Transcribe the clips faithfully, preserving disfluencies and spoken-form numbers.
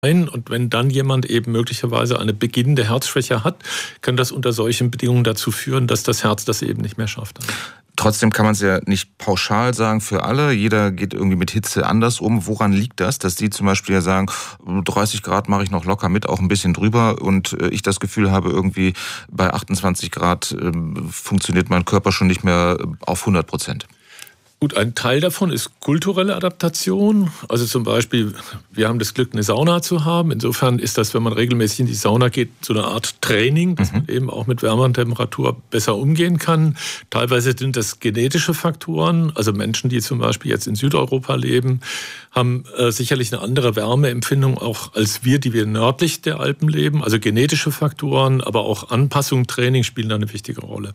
Und wenn dann jemand eben möglicherweise eine beginnende Herzschwäche hat, kann das unter solchen Bedingungen dazu führen, dass das Herz das eben nicht mehr schafft. Trotzdem kann man es ja nicht pauschal sagen für alle. Jeder geht irgendwie mit Hitze anders um. Woran liegt das, dass die zum Beispiel ja sagen, dreißig Grad mache ich noch locker mit, auch ein bisschen drüber, und ich das Gefühl habe, irgendwie bei achtundzwanzig Grad äh, funktioniert mein Körper schon nicht mehr auf hundert Prozent? Gut, ein Teil davon ist kulturelle Adaptation. Also zum Beispiel, wir haben das Glück, eine Sauna zu haben. Insofern ist das, wenn man regelmäßig in die Sauna geht, so eine Art Training, dass man eben auch mit wärmerer Temperatur besser umgehen kann. Teilweise sind das genetische Faktoren. Also Menschen, die zum Beispiel jetzt in Südeuropa leben, haben äh, sicherlich eine andere Wärmeempfindung auch als wir, die wir nördlich der Alpen leben. Also genetische Faktoren, aber auch Anpassung, Training spielen da eine wichtige Rolle.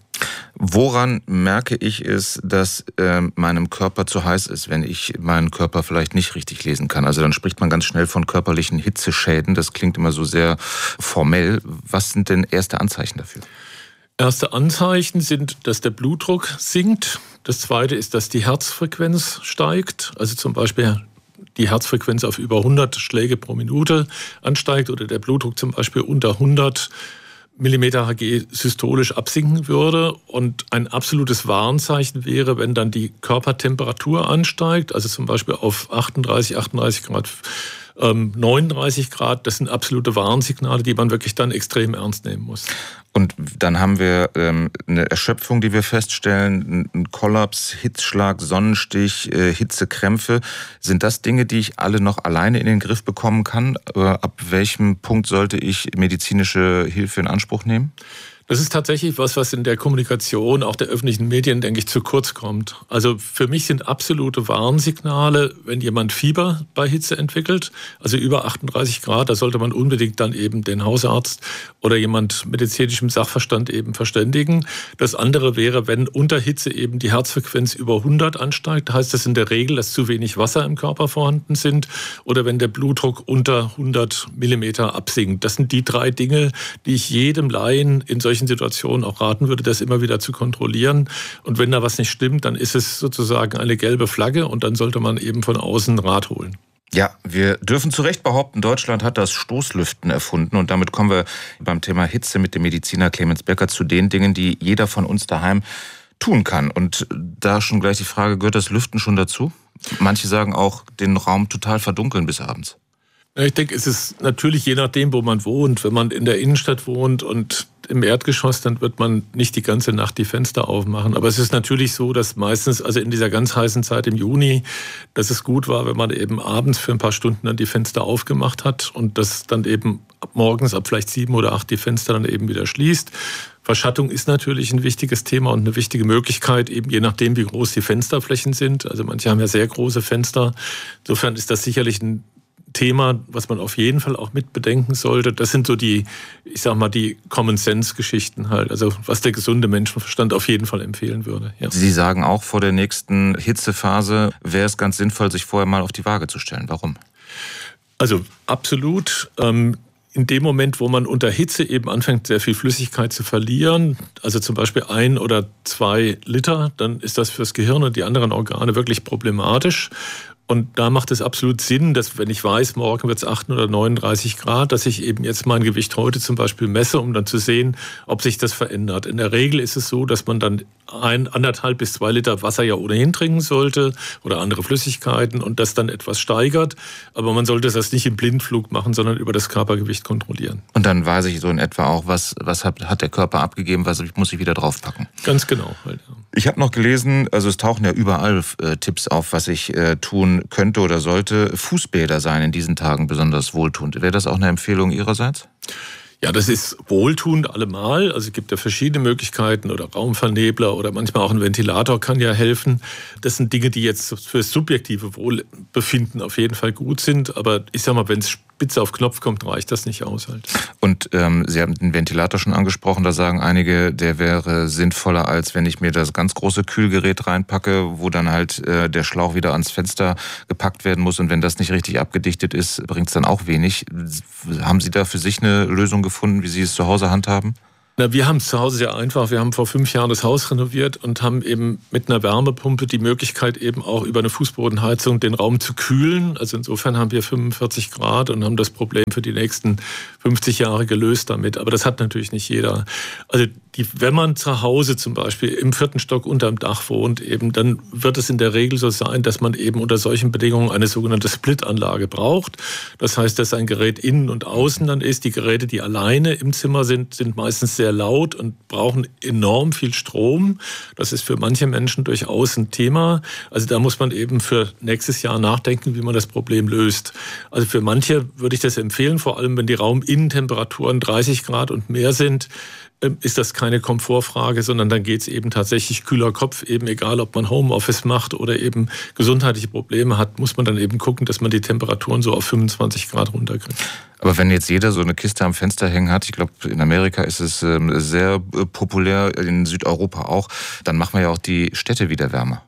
Woran merke ich es, dass äh, meinem Körper zu heiß ist, wenn ich meinen Körper vielleicht nicht richtig lesen kann? Also dann spricht man ganz schnell von körperlichen Hitzeschäden. Das klingt immer so sehr formell. Was sind denn erste Anzeichen dafür? Erste Anzeichen sind, dass der Blutdruck sinkt. Das zweite ist, dass die Herzfrequenz steigt. Also zum Beispiel die Herzfrequenz auf über hundert Schläge pro Minute ansteigt oder der Blutdruck zum Beispiel unter hundert Millimeter Hg systolisch absinken würde. Und ein absolutes Warnzeichen wäre, wenn dann die Körpertemperatur ansteigt, also zum Beispiel auf achtunddreißig, achtunddreißig Grad, ähm, neununddreißig Grad. Das sind absolute Warnsignale, die man wirklich dann extrem ernst nehmen muss. Und dann haben wir ähm, eine Erschöpfung, die wir feststellen, ein Kollaps, Hitzschlag, Sonnenstich, äh, Hitzekrämpfe. Sind das Dinge, die ich alle noch alleine in den Griff bekommen kann? Äh, ab welchem Punkt sollte ich medizinische Hilfe in Anspruch nehmen? Das ist tatsächlich was, was in der Kommunikation auch der öffentlichen Medien, denke ich, zu kurz kommt. Also für mich sind absolute Warnsignale, wenn jemand Fieber bei Hitze entwickelt, also über achtunddreißig Grad, da sollte man unbedingt dann eben den Hausarzt oder jemand medizinischem Sachverstand eben verständigen. Das andere wäre, wenn unter Hitze eben die Herzfrequenz über hundert ansteigt, heißt das in der Regel, dass zu wenig Wasser im Körper vorhanden sind, oder wenn der Blutdruck unter hundert Millimeter absinkt. Das sind die drei Dinge, die ich jedem Laien in solchen Situationen auch raten würde, das immer wieder zu kontrollieren. Und wenn da was nicht stimmt, dann ist es sozusagen eine gelbe Flagge und dann sollte man eben von außen Rat holen. Ja, wir dürfen zu Recht behaupten, Deutschland hat das Stoßlüften erfunden, und damit kommen wir beim Thema Hitze mit dem Mediziner Clemens Becker zu den Dingen, die jeder von uns daheim tun kann. Und da schon gleich die Frage, gehört das Lüften schon dazu? Manche sagen auch, den Raum total verdunkeln bis abends. Ich denke, es ist natürlich je nachdem, wo man wohnt. Wenn man in der Innenstadt wohnt und im Erdgeschoss, dann wird man nicht die ganze Nacht die Fenster aufmachen. Aber es ist natürlich so, dass meistens, also in dieser ganz heißen Zeit im Juni, dass es gut war, wenn man eben abends für ein paar Stunden dann die Fenster aufgemacht hat und das dann eben ab morgens ab vielleicht sieben oder acht die Fenster dann eben wieder schließt. Verschattung ist natürlich ein wichtiges Thema und eine wichtige Möglichkeit, eben je nachdem, wie groß die Fensterflächen sind. Also manche haben ja sehr große Fenster. Insofern ist das sicherlich ein Thema, was man auf jeden Fall auch mit bedenken sollte. Das sind so die, ich sag mal, die Common-Sense-Geschichten halt. Also was der gesunde Menschenverstand auf jeden Fall empfehlen würde. Ja. Sie sagen auch, vor der nächsten Hitzephase wäre es ganz sinnvoll, sich vorher mal auf die Waage zu stellen. Warum? Also absolut. Ähm, in dem Moment, wo man unter Hitze eben anfängt, sehr viel Flüssigkeit zu verlieren, also zum Beispiel ein oder zwei Liter, dann ist das fürs Gehirn und die anderen Organe wirklich problematisch. Und da macht es absolut Sinn, dass, wenn ich weiß, morgen wird es achtunddreißig oder neununddreißig Grad, dass ich eben jetzt mein Gewicht heute zum Beispiel messe, um dann zu sehen, ob sich das verändert. In der Regel ist es so, dass man dann ein, anderthalb bis zwei Liter Wasser ja ohnehin trinken sollte oder andere Flüssigkeiten und das dann etwas steigert. Aber man sollte das nicht im Blindflug machen, sondern über das Körpergewicht kontrollieren. Und dann weiß ich so in etwa auch, was, was hat, hat der Körper abgegeben, was muss ich wieder draufpacken. Ganz genau. Halt, ja. Ich habe noch gelesen, also es tauchen ja überall äh, Tipps auf, was ich äh, tun könnte oder sollte. Fußbäder seien in diesen Tagen besonders wohltuend. Wäre das auch eine Empfehlung Ihrerseits? Ja, das ist wohltuend allemal. Also es gibt ja verschiedene Möglichkeiten oder Raumvernebler oder manchmal auch ein Ventilator kann ja helfen. Das sind Dinge, die jetzt für das subjektive Wohlbefinden auf jeden Fall gut sind. Aber ich sag mal, wenn es spitze auf Knopf kommt, reicht das nicht aus halt. Und ähm, Sie haben den Ventilator schon angesprochen. Da sagen einige, der wäre sinnvoller, als wenn ich mir das ganz große Kühlgerät reinpacke, wo dann halt äh, der Schlauch wieder ans Fenster gepackt werden muss. Und wenn das nicht richtig abgedichtet ist, bringt es dann auch wenig. Haben Sie da für sich eine Lösung gefunden, wie Sie es zu Hause handhaben? Na, wir haben es zu Hause sehr einfach. Wir haben vor fünf Jahren das Haus renoviert und haben eben mit einer Wärmepumpe die Möglichkeit, eben auch über eine Fußbodenheizung den Raum zu kühlen. Also insofern haben wir fünfundvierzig Grad und haben das Problem für die nächsten fünfzig Jahre gelöst damit. Aber das hat natürlich nicht jeder. Also die, wenn man zu Hause zum Beispiel im vierten Stock unterm Dach wohnt, eben, dann wird es in der Regel so sein, dass man eben unter solchen Bedingungen eine sogenannte Split-Anlage braucht. Das heißt, dass ein Gerät innen und außen dann ist. Die Geräte, die alleine im Zimmer sind, sind meistens sehr laut und brauchen enorm viel Strom. Das ist für manche Menschen durchaus ein Thema. Also da muss man eben für nächstes Jahr nachdenken, wie man das Problem löst. Also für manche würde ich das empfehlen, vor allem wenn die Rauminnentemperaturen dreißig Grad und mehr sind, ist das keine Komfortfrage, sondern dann geht es eben tatsächlich kühler Kopf, eben egal, ob man Homeoffice macht oder eben gesundheitliche Probleme hat, muss man dann eben gucken, dass man die Temperaturen so auf fünfundzwanzig Grad runterkriegt. Aber wenn jetzt jeder so eine Kiste am Fenster hängen hat, ich glaube, in Amerika ist es sehr populär, in Südeuropa auch, dann machen wir ja auch die Städte wieder wärmer.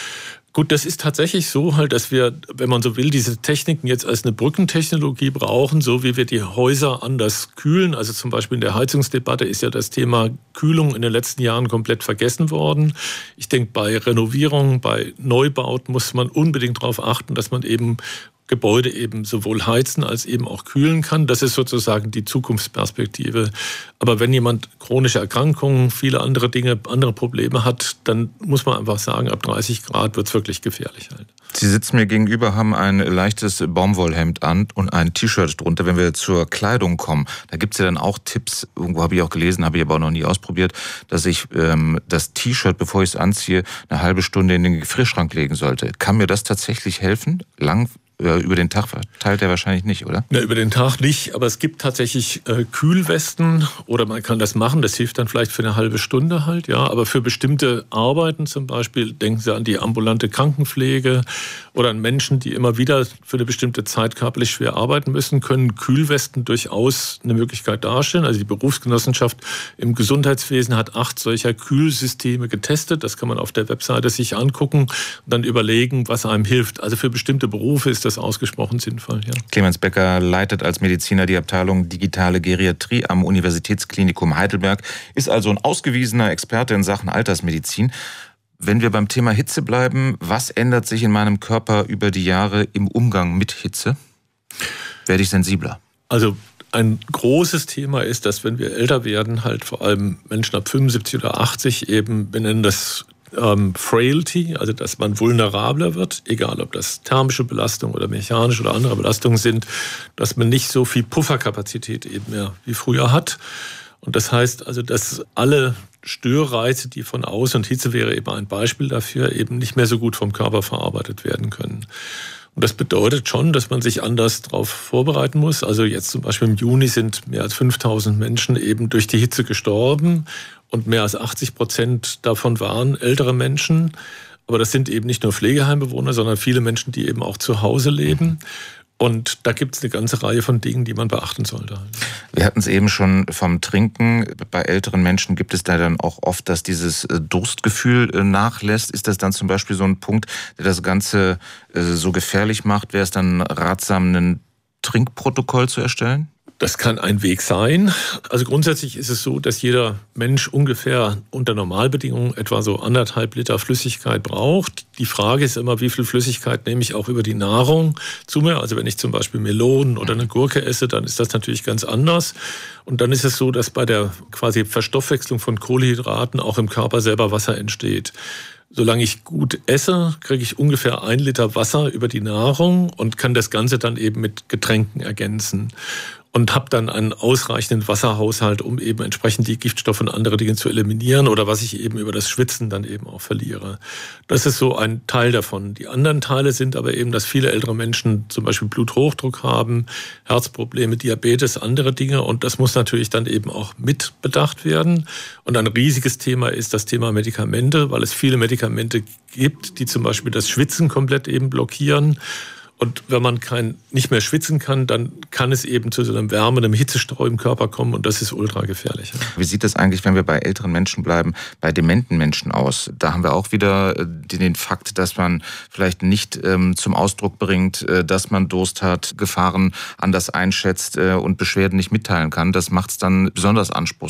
Gut, das ist tatsächlich so halt, dass wir, wenn man so will, diese Techniken jetzt als eine Brückentechnologie brauchen, so wie wir die Häuser anders kühlen. Also zum Beispiel in der Heizungsdebatte ist ja das Thema Kühlung in den letzten Jahren komplett vergessen worden. Ich denke, bei Renovierungen, bei Neubauten muss man unbedingt darauf achten, dass man eben Gebäude eben sowohl heizen als eben auch kühlen kann. Das ist sozusagen die Zukunftsperspektive. Aber wenn jemand chronische Erkrankungen, viele andere Dinge, andere Probleme hat, dann muss man einfach sagen, ab dreißig Grad wird es wirklich gefährlich halt. Sie sitzen mir gegenüber, haben ein leichtes Baumwollhemd an und ein T-Shirt drunter. Wenn wir zur Kleidung kommen, da gibt es ja dann auch Tipps, irgendwo habe ich auch gelesen, habe ich aber auch noch nie ausprobiert, dass ich ähm, das T-Shirt, bevor ich es anziehe, eine halbe Stunde in den Gefrierschrank legen sollte. Kann mir das tatsächlich helfen? Lang Über den Tag verteilt er wahrscheinlich nicht, oder? Ja, über den Tag nicht, aber es gibt tatsächlich äh, Kühlwesten oder man kann das machen, das hilft dann vielleicht für eine halbe Stunde halt, ja. Aber für bestimmte Arbeiten zum Beispiel, denken Sie an die ambulante Krankenpflege oder an Menschen, die immer wieder für eine bestimmte Zeit körperlich schwer arbeiten müssen, können Kühlwesten durchaus eine Möglichkeit darstellen. Also die Berufsgenossenschaft im Gesundheitswesen hat acht solcher Kühlsysteme getestet. Das kann man auf der Webseite sich angucken und dann überlegen, was einem hilft. Also für bestimmte Berufe ist das ausgesprochen sinnvoll, ja. Clemens Becker leitet als Mediziner die Abteilung Digitale Geriatrie am Universitätsklinikum Heidelberg, ist also ein ausgewiesener Experte in Sachen Altersmedizin. Wenn wir beim Thema Hitze bleiben, was ändert sich in meinem Körper über die Jahre im Umgang mit Hitze? Werde ich sensibler? Also ein großes Thema ist, dass wenn wir älter werden, halt vor allem Menschen ab fünfundsiebzig oder achtzig eben, wir nennen das Ähm, Frailty, also dass man vulnerabler wird, egal ob das thermische Belastung oder mechanische oder andere Belastungen sind, dass man nicht so viel Pufferkapazität eben mehr wie früher hat. Und das heißt also, dass alle Störreize, die von außen, und Hitze wäre eben ein Beispiel dafür, eben nicht mehr so gut vom Körper verarbeitet werden können. Und das bedeutet schon, dass man sich anders darauf vorbereiten muss. Also jetzt zum Beispiel im Juni sind mehr als fünftausend Menschen eben durch die Hitze gestorben und mehr als achtzig Prozent davon waren ältere Menschen. Aber das sind eben nicht nur Pflegeheimbewohner, sondern viele Menschen, die eben auch zu Hause leben. Und da gibt es eine ganze Reihe von Dingen, die man beachten sollte. Wir hatten es eben schon vom Trinken. Bei älteren Menschen gibt es da dann auch oft, dass dieses Durstgefühl nachlässt. Ist das dann zum Beispiel so ein Punkt, der das Ganze so gefährlich macht? Wäre es dann ratsam, ein Trinkprotokoll zu erstellen? Das kann ein Weg sein. Also grundsätzlich ist es so, dass jeder Mensch ungefähr unter Normalbedingungen etwa so anderthalb Liter Flüssigkeit braucht. Die Frage ist immer, wie viel Flüssigkeit nehme ich auch über die Nahrung zu mir. Also wenn ich zum Beispiel Melonen oder eine Gurke esse, dann ist das natürlich ganz anders. Und dann ist es so, dass bei der quasi Verstoffwechslung von Kohlenhydraten auch im Körper selber Wasser entsteht. Solange ich gut esse, kriege ich ungefähr ein Liter Wasser über die Nahrung und kann das Ganze dann eben mit Getränken ergänzen. Und habe dann einen ausreichenden Wasserhaushalt, um eben entsprechend die Giftstoffe und andere Dinge zu eliminieren oder was ich eben über das Schwitzen dann eben auch verliere. Das ist so ein Teil davon. Die anderen Teile sind aber eben, dass viele ältere Menschen zum Beispiel Bluthochdruck haben, Herzprobleme, Diabetes, andere Dinge und das muss natürlich dann eben auch mit bedacht werden. Und ein riesiges Thema ist das Thema Medikamente, weil es viele Medikamente gibt, die zum Beispiel das Schwitzen komplett eben blockieren. Und wenn man kein, nicht mehr schwitzen kann, dann kann es eben zu so einem Wärme, einem Hitzestau im Körper kommen und das ist ultra gefährlich. Wie sieht das eigentlich, wenn wir bei älteren Menschen bleiben, bei dementen Menschen aus? Da haben wir auch wieder den Fakt, dass man vielleicht nicht ähm, zum Ausdruck bringt, äh, dass man Durst hat, Gefahren anders einschätzt äh, und Beschwerden nicht mitteilen kann. Das macht es dann besonders anspruchsvoll?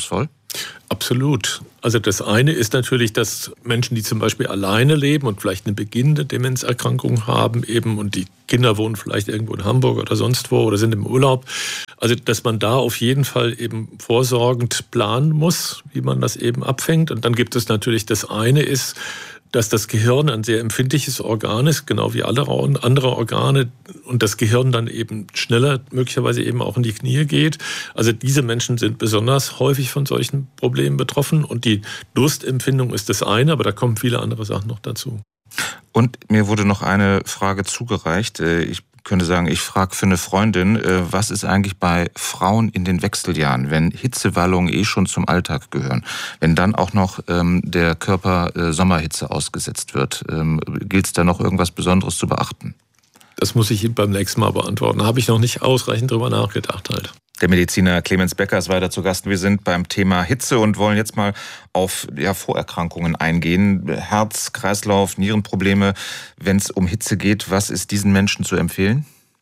Absolut. Also das eine ist natürlich, dass Menschen, die zum Beispiel alleine leben und vielleicht eine beginnende Demenzerkrankung haben eben und die Kinder wohnen vielleicht irgendwo in Hamburg oder sonst wo oder sind im Urlaub, also dass man da auf jeden Fall eben vorsorgend planen muss, wie man das eben abfängt. Und dann gibt es natürlich, das eine ist, dass das Gehirn ein sehr empfindliches Organ ist, genau wie alle andere Organe, und das Gehirn dann eben schneller möglicherweise eben auch in die Knie geht. Also diese Menschen sind besonders häufig von solchen Problemen betroffen und die Durstempfindung ist das eine, aber da kommen viele andere Sachen noch dazu. Und mir wurde noch eine Frage zugereicht. Ich könnte sagen, ich frage für eine Freundin, was ist eigentlich bei Frauen in den Wechseljahren, wenn Hitzewallungen eh schon zum Alltag gehören, wenn dann auch noch ähm, der Körper äh, Sommerhitze ausgesetzt wird, ähm, gilt es da noch irgendwas Besonderes zu beachten? Das muss ich Ihnen beim nächsten Mal beantworten. Da habe ich noch nicht ausreichend drüber nachgedacht halt. Der Mediziner Clemens Becker ist weiter zu Gast. Wir sind beim Thema Hitze und wollen jetzt mal auf ja, Vorerkrankungen eingehen. Herz, Kreislauf, Nierenprobleme. Wenn es um Hitze geht, was ist diesen Menschen zu empfehlen?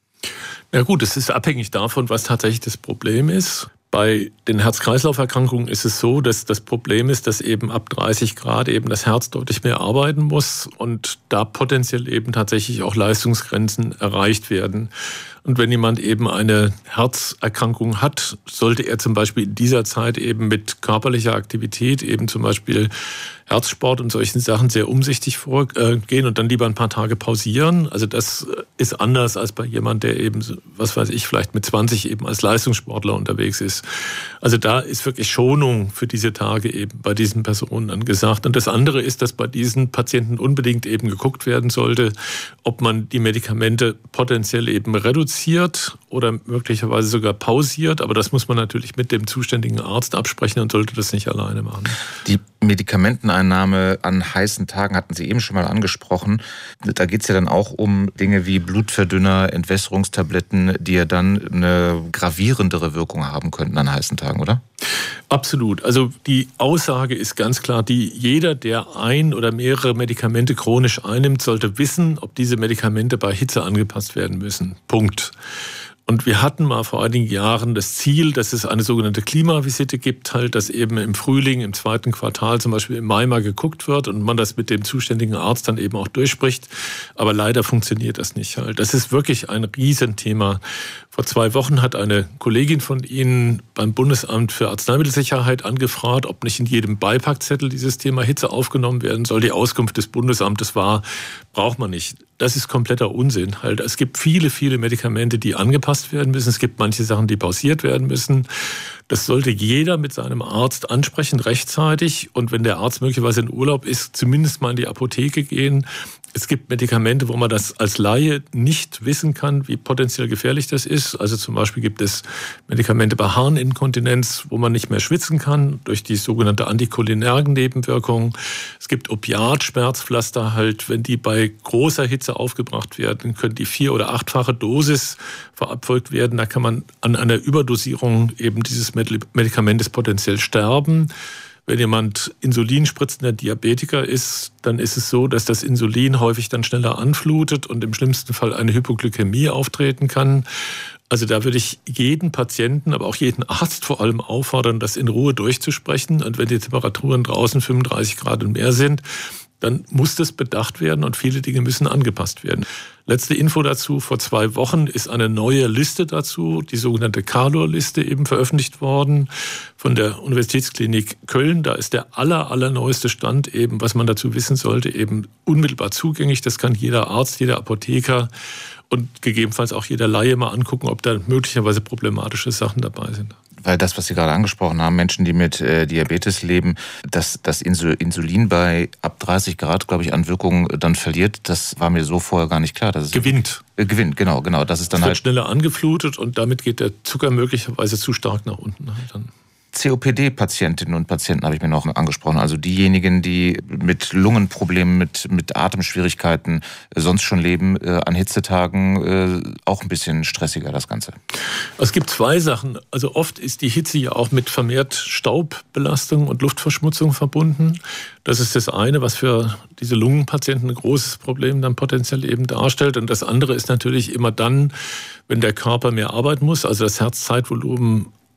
Na gut, es ist abhängig davon, was tatsächlich das Problem ist. Bei den Herz-Kreislauf-Erkrankungen ist es so, dass das Problem ist, dass eben ab dreißig Grad eben das Herz deutlich mehr arbeiten muss und da potenziell eben tatsächlich auch Leistungsgrenzen erreicht werden. Und wenn jemand eben eine Herzerkrankung hat, sollte er zum Beispiel in dieser Zeit eben mit körperlicher Aktivität, eben zum Beispiel Herzsport und solchen Sachen sehr umsichtig vorgehen und dann lieber ein paar Tage pausieren. Also das ist anders als bei jemand, der eben, was weiß ich, vielleicht mit zwanzig eben als Leistungssportler unterwegs ist. Also da ist wirklich Schonung für diese Tage eben bei diesen Personen angesagt. Und das andere ist, dass bei diesen Patienten unbedingt eben geguckt werden sollte, ob man die Medikamente potenziell eben reduziert oder möglicherweise sogar pausiert. Aber das muss man natürlich mit dem zuständigen Arzt absprechen und sollte das nicht alleine machen. Die Medikamenteneinnahme an heißen Tagen hatten Sie eben schon mal angesprochen. Da geht es ja dann auch um Dinge wie Blutverdünner, Entwässerungstabletten, die ja dann eine gravierendere Wirkung haben könnten an heißen Tagen, oder? Absolut. Also die Aussage ist ganz klar die, jeder, der ein oder mehrere Medikamente chronisch einnimmt, sollte wissen, ob diese Medikamente bei Hitze angepasst werden müssen. Punkt. Und wir hatten mal vor einigen Jahren das Ziel, dass es eine sogenannte Klimavisite gibt, halt, dass eben im Frühling, im zweiten Quartal, zum Beispiel im Mai mal geguckt wird und man das mit dem zuständigen Arzt dann eben auch durchspricht. Aber leider funktioniert das nicht halt. Das ist wirklich ein Riesenthema. Vor zwei Wochen hat eine Kollegin von Ihnen beim Bundesamt für Arzneimittelsicherheit angefragt, ob nicht in jedem Beipackzettel dieses Thema Hitze aufgenommen werden soll. Die Auskunft des Bundesamtes war, braucht man nicht. Das ist kompletter Unsinn. Halt, es gibt viele, viele Medikamente, die angepasst werden müssen. Es gibt manche Sachen, die pausiert werden müssen. Das sollte jeder mit seinem Arzt ansprechen, rechtzeitig. Und wenn der Arzt möglicherweise in Urlaub ist, zumindest mal in die Apotheke gehen. Es gibt Medikamente, wo man das als Laie nicht wissen kann, wie potenziell gefährlich das ist. Also zum Beispiel gibt es Medikamente bei Harninkontinenz, wo man nicht mehr schwitzen kann, durch die sogenannte anticholinergen Nebenwirkungen. Es gibt Opiatschmerzpflaster halt, wenn die bei großer Hitze aufgebracht werden, können die vier- oder achtfache Dosis verabfolgt werden. Da kann man an einer Überdosierung eben dieses Medikamentes potenziell sterben. Wenn jemand insulinspritzender Diabetiker ist, dann ist es so, dass das Insulin häufig dann schneller anflutet und im schlimmsten Fall eine Hypoglykämie auftreten kann. Also da würde ich jeden Patienten, aber auch jeden Arzt vor allem auffordern, das in Ruhe durchzusprechen. Und wenn die Temperaturen draußen fünfunddreißig Grad und mehr sind, dann muss das bedacht werden und viele Dinge müssen angepasst werden. Letzte Info dazu, vor zwei Wochen ist eine neue Liste dazu, die sogenannte Calor-Liste eben veröffentlicht worden von der Universitätsklinik Köln. Da ist der aller, allerneueste Stand eben, was man dazu wissen sollte, eben unmittelbar zugänglich. Das kann jeder Arzt, jeder Apotheker und gegebenenfalls auch jeder Laie mal angucken, ob da möglicherweise problematische Sachen dabei sind. Weil das, was Sie gerade angesprochen haben, Menschen, die mit äh, Diabetes leben, dass das Insulin bei ab dreißig Grad, glaube ich, an Wirkung dann verliert, das war mir so vorher gar nicht klar. Dass es gewinnt. Äh, gewinnt, genau, genau. Das ist dann es wird halt schneller angeflutet und damit geht der Zucker möglicherweise zu stark nach unten halt dann. C O P D-Patientinnen und Patienten habe ich mir noch angesprochen. Also diejenigen, die mit Lungenproblemen, mit, mit Atemschwierigkeiten äh, sonst schon leben, äh, an Hitzetagen äh, auch ein bisschen stressiger das Ganze. Es gibt zwei Sachen. Also oft ist die Hitze ja auch mit vermehrt Staubbelastung und Luftverschmutzung verbunden. Das ist das eine, was für diese Lungenpatienten ein großes Problem dann potenziell eben darstellt. Und das andere ist natürlich immer dann, wenn der Körper mehr arbeiten muss, also das Herzzeitvolumen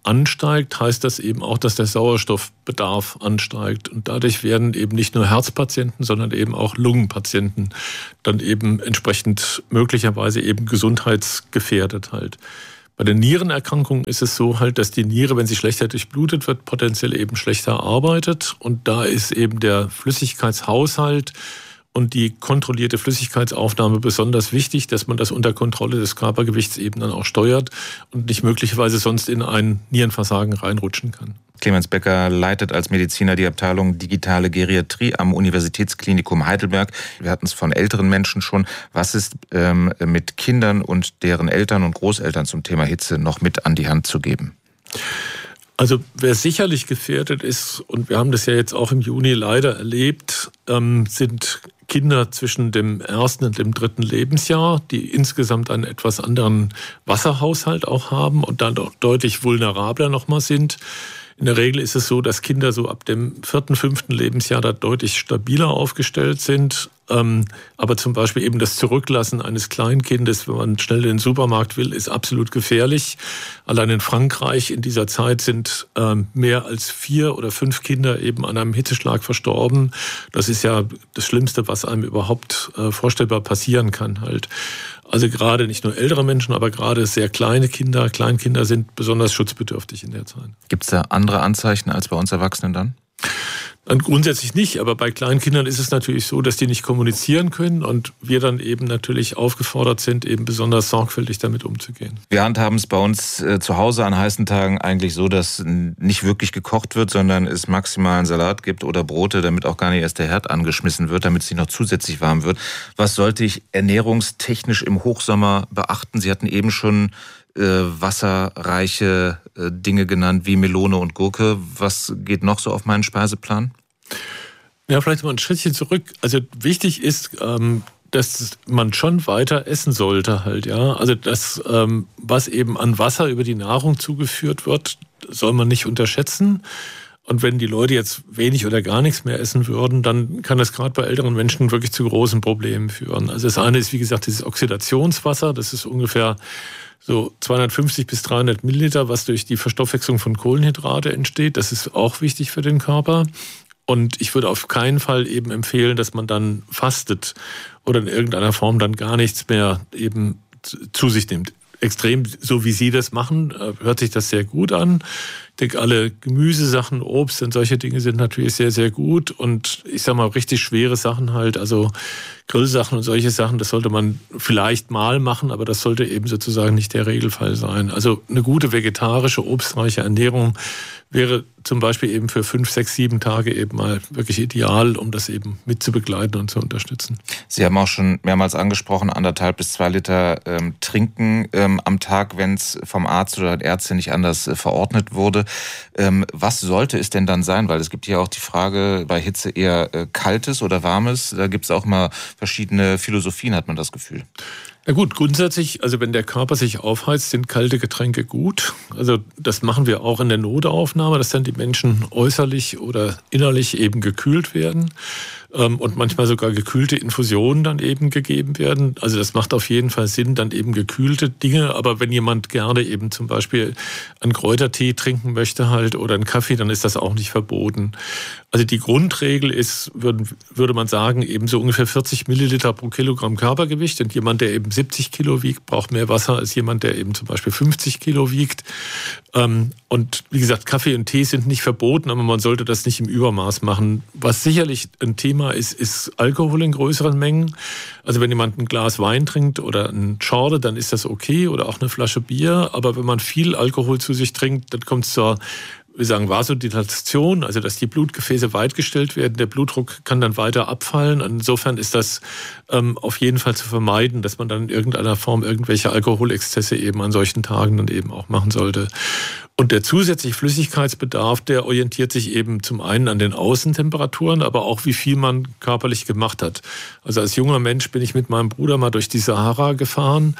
ansteigt, heißt das eben auch, dass der Sauerstoffbedarf ansteigt. Und dadurch werden eben nicht nur Herzpatienten, sondern eben auch Lungenpatienten dann eben entsprechend möglicherweise eben gesundheitsgefährdet halt. Bei den Nierenerkrankungen ist es so halt, dass die Niere, wenn sie schlechter durchblutet wird, potenziell eben schlechter arbeitet. Und da ist eben der Flüssigkeitshaushalt und die kontrollierte Flüssigkeitsaufnahme besonders wichtig, dass man das unter Kontrolle des Körpergewichts eben dann auch steuert und nicht möglicherweise sonst in ein Nierenversagen reinrutschen kann. Clemens Becker leitet als Mediziner die Abteilung Digitale Geriatrie am Universitätsklinikum Heidelberg. Wir hatten es von älteren Menschen schon. Was ist ähm, mit Kindern und deren Eltern und Großeltern zum Thema Hitze noch mit an die Hand zu geben? Also wer sicherlich gefährdet ist, und wir haben das ja jetzt auch im Juni leider erlebt, ähm, sind Kinder zwischen dem ersten und dem dritten Lebensjahr, die insgesamt einen etwas anderen Wasserhaushalt auch haben und dann auch deutlich vulnerabler nochmal sind. In der Regel ist es so, dass Kinder so ab dem vierten, fünften Lebensjahr da deutlich stabiler aufgestellt sind. Ähm, aber zum Beispiel eben das Zurücklassen eines Kleinkindes, wenn man schnell in den Supermarkt will, ist absolut gefährlich. Allein in Frankreich in dieser Zeit sind ähm, mehr als vier oder fünf Kinder eben an einem Hitzeschlag verstorben. Das ist ja das Schlimmste, was einem überhaupt äh, vorstellbar passieren kann halt. Also gerade nicht nur ältere Menschen, aber gerade sehr kleine Kinder, Kleinkinder sind besonders schutzbedürftig in der Zeit. Gibt es da andere Anzeichen als bei uns Erwachsenen dann? Und grundsätzlich nicht, aber bei Kleinkindern ist es natürlich so, dass die nicht kommunizieren können und wir dann eben natürlich aufgefordert sind, eben besonders sorgfältig damit umzugehen. Wir handhaben es bei uns äh, zu Hause an heißen Tagen eigentlich so, dass nicht wirklich gekocht wird, sondern es maximal einen Salat gibt oder Brote, damit auch gar nicht erst der Herd angeschmissen wird, damit es nicht noch zusätzlich warm wird. Was sollte ich ernährungstechnisch im Hochsommer beachten? Sie hatten eben schon äh, wasserreiche äh, Dinge genannt wie Melone und Gurke. Was geht noch so auf meinen Speiseplan? Ja, vielleicht mal ein Schrittchen zurück. Also wichtig ist, ähm, dass man schon weiter essen sollte halt, ja. Also das, ähm, was eben an Wasser über die Nahrung zugeführt wird, soll man nicht unterschätzen. Und wenn die Leute jetzt wenig oder gar nichts mehr essen würden, dann kann das gerade bei älteren Menschen wirklich zu großen Problemen führen. Also das eine ist, wie gesagt, dieses Oxidationswasser. Das ist ungefähr so zweihundertfünfzig bis dreihundert Milliliter, was durch die Verstoffwechslung von Kohlenhydrate entsteht. Das ist auch wichtig für den Körper. Und ich würde auf keinen Fall eben empfehlen, dass man dann fastet oder in irgendeiner Form dann gar nichts mehr eben zu sich nimmt. Extrem, so wie Sie das machen, hört sich das sehr gut an. Ich denke, alle Gemüsesachen, Obst und solche Dinge sind natürlich sehr, sehr gut. Und ich sag mal, richtig schwere Sachen halt, also Grillsachen und solche Sachen, das sollte man vielleicht mal machen, aber das sollte eben sozusagen nicht der Regelfall sein. Also eine gute vegetarische, obstreiche Ernährung wäre zum Beispiel eben für fünf, sechs, sieben Tage eben mal wirklich ideal, um das eben mit zu begleiten und zu unterstützen. Sie haben auch schon mehrmals angesprochen, anderthalb bis zwei Liter ähm, trinken ähm, am Tag, wenn es vom Arzt oder der Ärztin nicht anders äh, verordnet wurde. Ähm, was sollte es denn dann sein? Weil es gibt ja auch die Frage, bei Hitze eher äh, kaltes oder warmes. Da gibt es auch mal verschiedene Philosophien, hat man das Gefühl. Ja gut, grundsätzlich, also wenn der Körper sich aufheizt, sind kalte Getränke gut. Also das machen wir auch in der Notaufnahme, dass dann die Menschen äußerlich oder innerlich eben gekühlt werden und manchmal sogar gekühlte Infusionen dann eben gegeben werden. Also das macht auf jeden Fall Sinn, dann eben gekühlte Dinge. Aber wenn jemand gerne eben zum Beispiel einen Kräutertee trinken möchte halt oder einen Kaffee, dann ist das auch nicht verboten. Also die Grundregel ist, würde, würde man sagen, eben so ungefähr vierzig Milliliter pro Kilogramm Körpergewicht. Und jemand, der eben siebzig Kilo wiegt, braucht mehr Wasser als jemand, der eben zum Beispiel fünfzig Kilo wiegt. Und wie gesagt, Kaffee und Tee sind nicht verboten, aber man sollte das nicht im Übermaß machen. Was sicherlich ein Thema ist, ist Alkohol in größeren Mengen. Also wenn jemand ein Glas Wein trinkt oder ein Schorle, dann ist das okay oder auch eine Flasche Bier. Aber wenn man viel Alkohol zu sich trinkt, dann kommt es zur, wir sagen, Vasodilatation, also dass die Blutgefäße weitgestellt werden. Der Blutdruck kann dann weiter abfallen. Insofern ist das ähm, auf jeden Fall zu vermeiden, dass man dann in irgendeiner Form irgendwelche Alkoholexzesse eben an solchen Tagen dann eben auch machen sollte. Und der zusätzliche Flüssigkeitsbedarf, der orientiert sich eben zum einen an den Außentemperaturen, aber auch wie viel man körperlich gemacht hat. Also als junger Mensch bin ich mit meinem Bruder mal durch die Sahara gefahren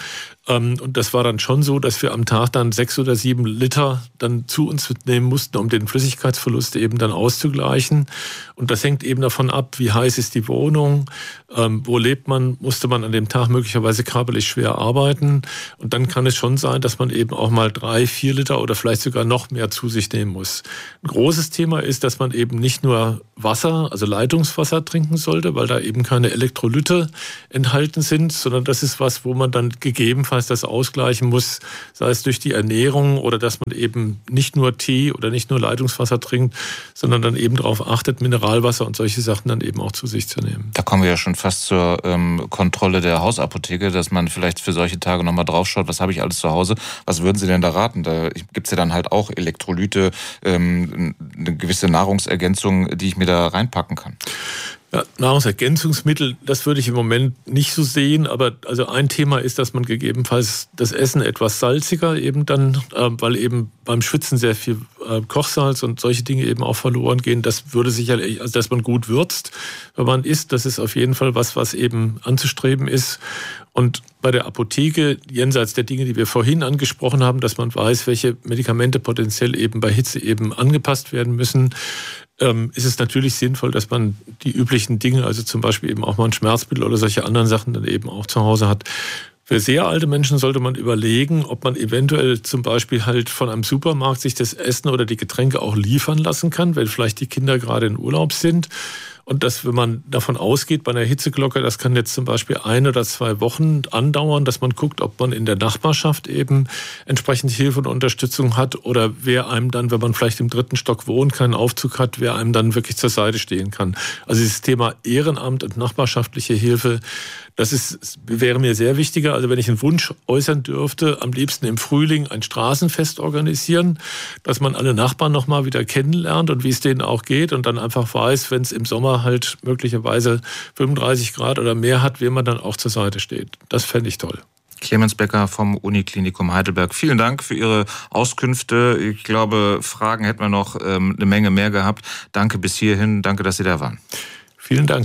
Und das war dann schon so, dass wir am Tag dann sechs oder sieben Liter dann zu uns nehmen mussten, um den Flüssigkeitsverlust eben dann auszugleichen. Und das hängt eben davon ab, wie heiß ist die Wohnung, ähm, wo lebt man, musste man an dem Tag möglicherweise körperlich schwer arbeiten. Und dann kann es schon sein, dass man eben auch mal drei, vier Liter oder vielleicht sogar noch mehr zu sich nehmen muss. Ein großes Thema ist, dass man eben nicht nur Wasser, also Leitungswasser trinken sollte, weil da eben keine Elektrolyte enthalten sind, sondern das ist was, wo man dann gegebenenfalls das ausgleichen muss, sei es durch die Ernährung oder dass man eben nicht nur Tee oder nicht nur Leitungswasser trinkt, sondern dann eben darauf achtet, Mineralwasser und solche Sachen dann eben auch zu sich zu nehmen. Da kommen wir ja schon fast zur ähm, Kontrolle der Hausapotheke, dass man vielleicht für solche Tage nochmal draufschaut, was habe ich alles zu Hause, was würden Sie denn da raten? Da gibt es ja dann halt auch Elektrolyte, ähm, eine gewisse Nahrungsergänzung, die ich mir da reinpacken kann. Ja, Nahrungsergänzungsmittel, das würde ich im Moment nicht so sehen, aber also ein Thema ist, dass man gegebenenfalls das Essen etwas salziger eben dann, äh, weil eben beim Schwitzen sehr viel äh, Kochsalz und solche Dinge eben auch verloren gehen. Das würde sicherlich, also dass man gut würzt, wenn man isst, das ist auf jeden Fall was, was eben anzustreben ist. Und bei der Apotheke, jenseits der Dinge, die wir vorhin angesprochen haben, dass man weiß, welche Medikamente potenziell eben bei Hitze eben angepasst werden müssen, ähm, ist es natürlich sinnvoll, dass man die üblichen Dinge, also zum Beispiel eben auch mal ein Schmerzmittel oder solche anderen Sachen dann eben auch zu Hause hat. Für sehr alte Menschen sollte man überlegen, ob man eventuell zum Beispiel halt von einem Supermarkt sich das Essen oder die Getränke auch liefern lassen kann, wenn vielleicht die Kinder gerade in Urlaub sind. Und dass, wenn man davon ausgeht, bei einer Hitzeglocke, das kann jetzt zum Beispiel ein oder zwei Wochen andauern, dass man guckt, ob man in der Nachbarschaft eben entsprechend Hilfe und Unterstützung hat oder wer einem dann, wenn man vielleicht im dritten Stock wohnt, keinen Aufzug hat, wer einem dann wirklich zur Seite stehen kann. Also dieses Thema Ehrenamt und nachbarschaftliche Hilfe, das ist, wäre mir sehr wichtiger. Also wenn ich einen Wunsch äußern dürfte, am liebsten im Frühling ein Straßenfest organisieren, dass man alle Nachbarn noch mal wieder kennenlernt und wie es denen auch geht und dann einfach weiß, wenn es im Sommer halt möglicherweise fünfunddreißig Grad oder mehr hat, wem man dann auch zur Seite steht. Das fände ich toll. Clemens Becker vom Uniklinikum Heidelberg. Vielen Dank für Ihre Auskünfte. Ich glaube, Fragen hätten wir noch ähm, eine Menge mehr gehabt. Danke bis hierhin. Danke, dass Sie da waren. Vielen Dank.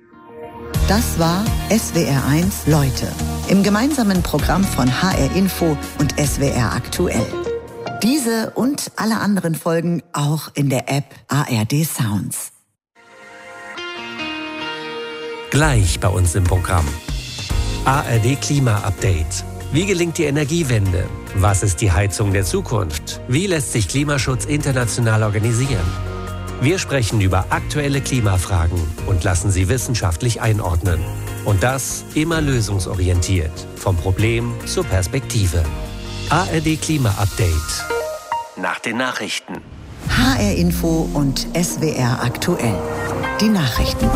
Das war S W R eins Leute im gemeinsamen Programm von H R Info und S W R Aktuell. Diese und alle anderen Folgen auch in der App A R D Sounds. Gleich bei uns im Programm. A R D Klima Update. Wie gelingt die Energiewende? Was ist die Heizung der Zukunft? Wie lässt sich Klimaschutz international organisieren? Wir sprechen über aktuelle Klimafragen und lassen sie wissenschaftlich einordnen. Und das immer lösungsorientiert. Vom Problem zur Perspektive. A R D Klima Update. Nach den Nachrichten. H R Info und S W R Aktuell. Die Nachrichten.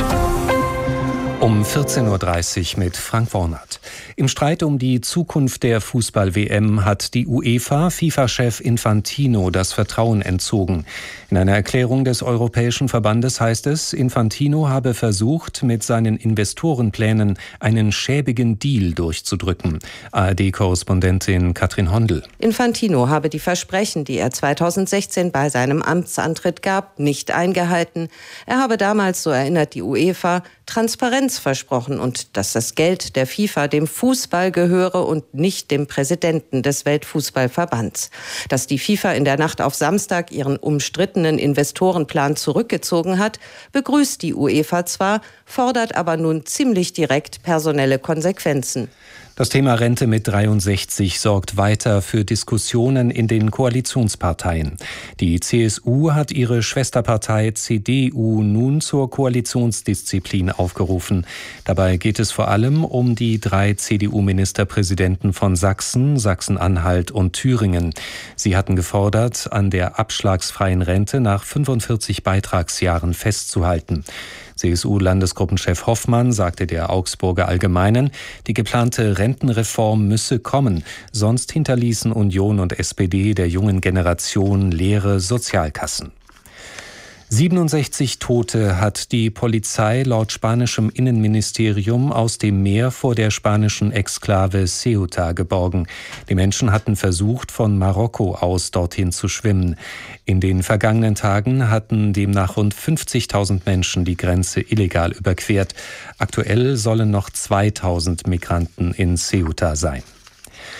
Um vierzehn Uhr dreißig mit Frank Wornert. Im Streit um die Zukunft der Fußball-W M hat die UEFA FIFA-Chef Infantino das Vertrauen entzogen. In einer Erklärung des Europäischen Verbandes heißt es, Infantino habe versucht, mit seinen Investorenplänen einen schäbigen Deal durchzudrücken. A R D-Korrespondentin Katrin Hondel. Infantino habe die Versprechen, die er zweitausendsechzehn bei seinem Amtsantritt gab, nicht eingehalten. Er habe damals, so erinnert die UEFA, Transparenz versprochen und dass das Geld der FIFA dem Fußball gehöre und nicht dem Präsidenten des Weltfußballverbands. Dass die FIFA in der Nacht auf Samstag ihren umstrittenen Investorenplan zurückgezogen hat, begrüßt die UEFA zwar, fordert aber nun ziemlich direkt personelle Konsequenzen. Das Thema Rente mit dreiundsechzig sorgt weiter für Diskussionen in den Koalitionsparteien. Die C S U hat ihre Schwesterpartei C D U nun zur Koalitionsdisziplin aufgerufen. Dabei geht es vor allem um die drei C D U-Ministerpräsidenten von Sachsen, Sachsen-Anhalt und Thüringen. Sie hatten gefordert, an der abschlagsfreien Rente nach fünfundvierzig Beitragsjahren festzuhalten. C S U-Landesgruppenchef Hoffmann sagte der Augsburger Allgemeinen, die geplante Rentenreform müsse kommen, sonst hinterließen Union und S P D der jungen Generation leere Sozialkassen. siebenundsechzig Tote hat die Polizei laut spanischem Innenministerium aus dem Meer vor der spanischen Exklave Ceuta geborgen. Die Menschen hatten versucht, von Marokko aus dorthin zu schwimmen. In den vergangenen Tagen hatten demnach rund fünfzigtausend Menschen die Grenze illegal überquert. Aktuell sollen noch zweitausend Migranten in Ceuta sein.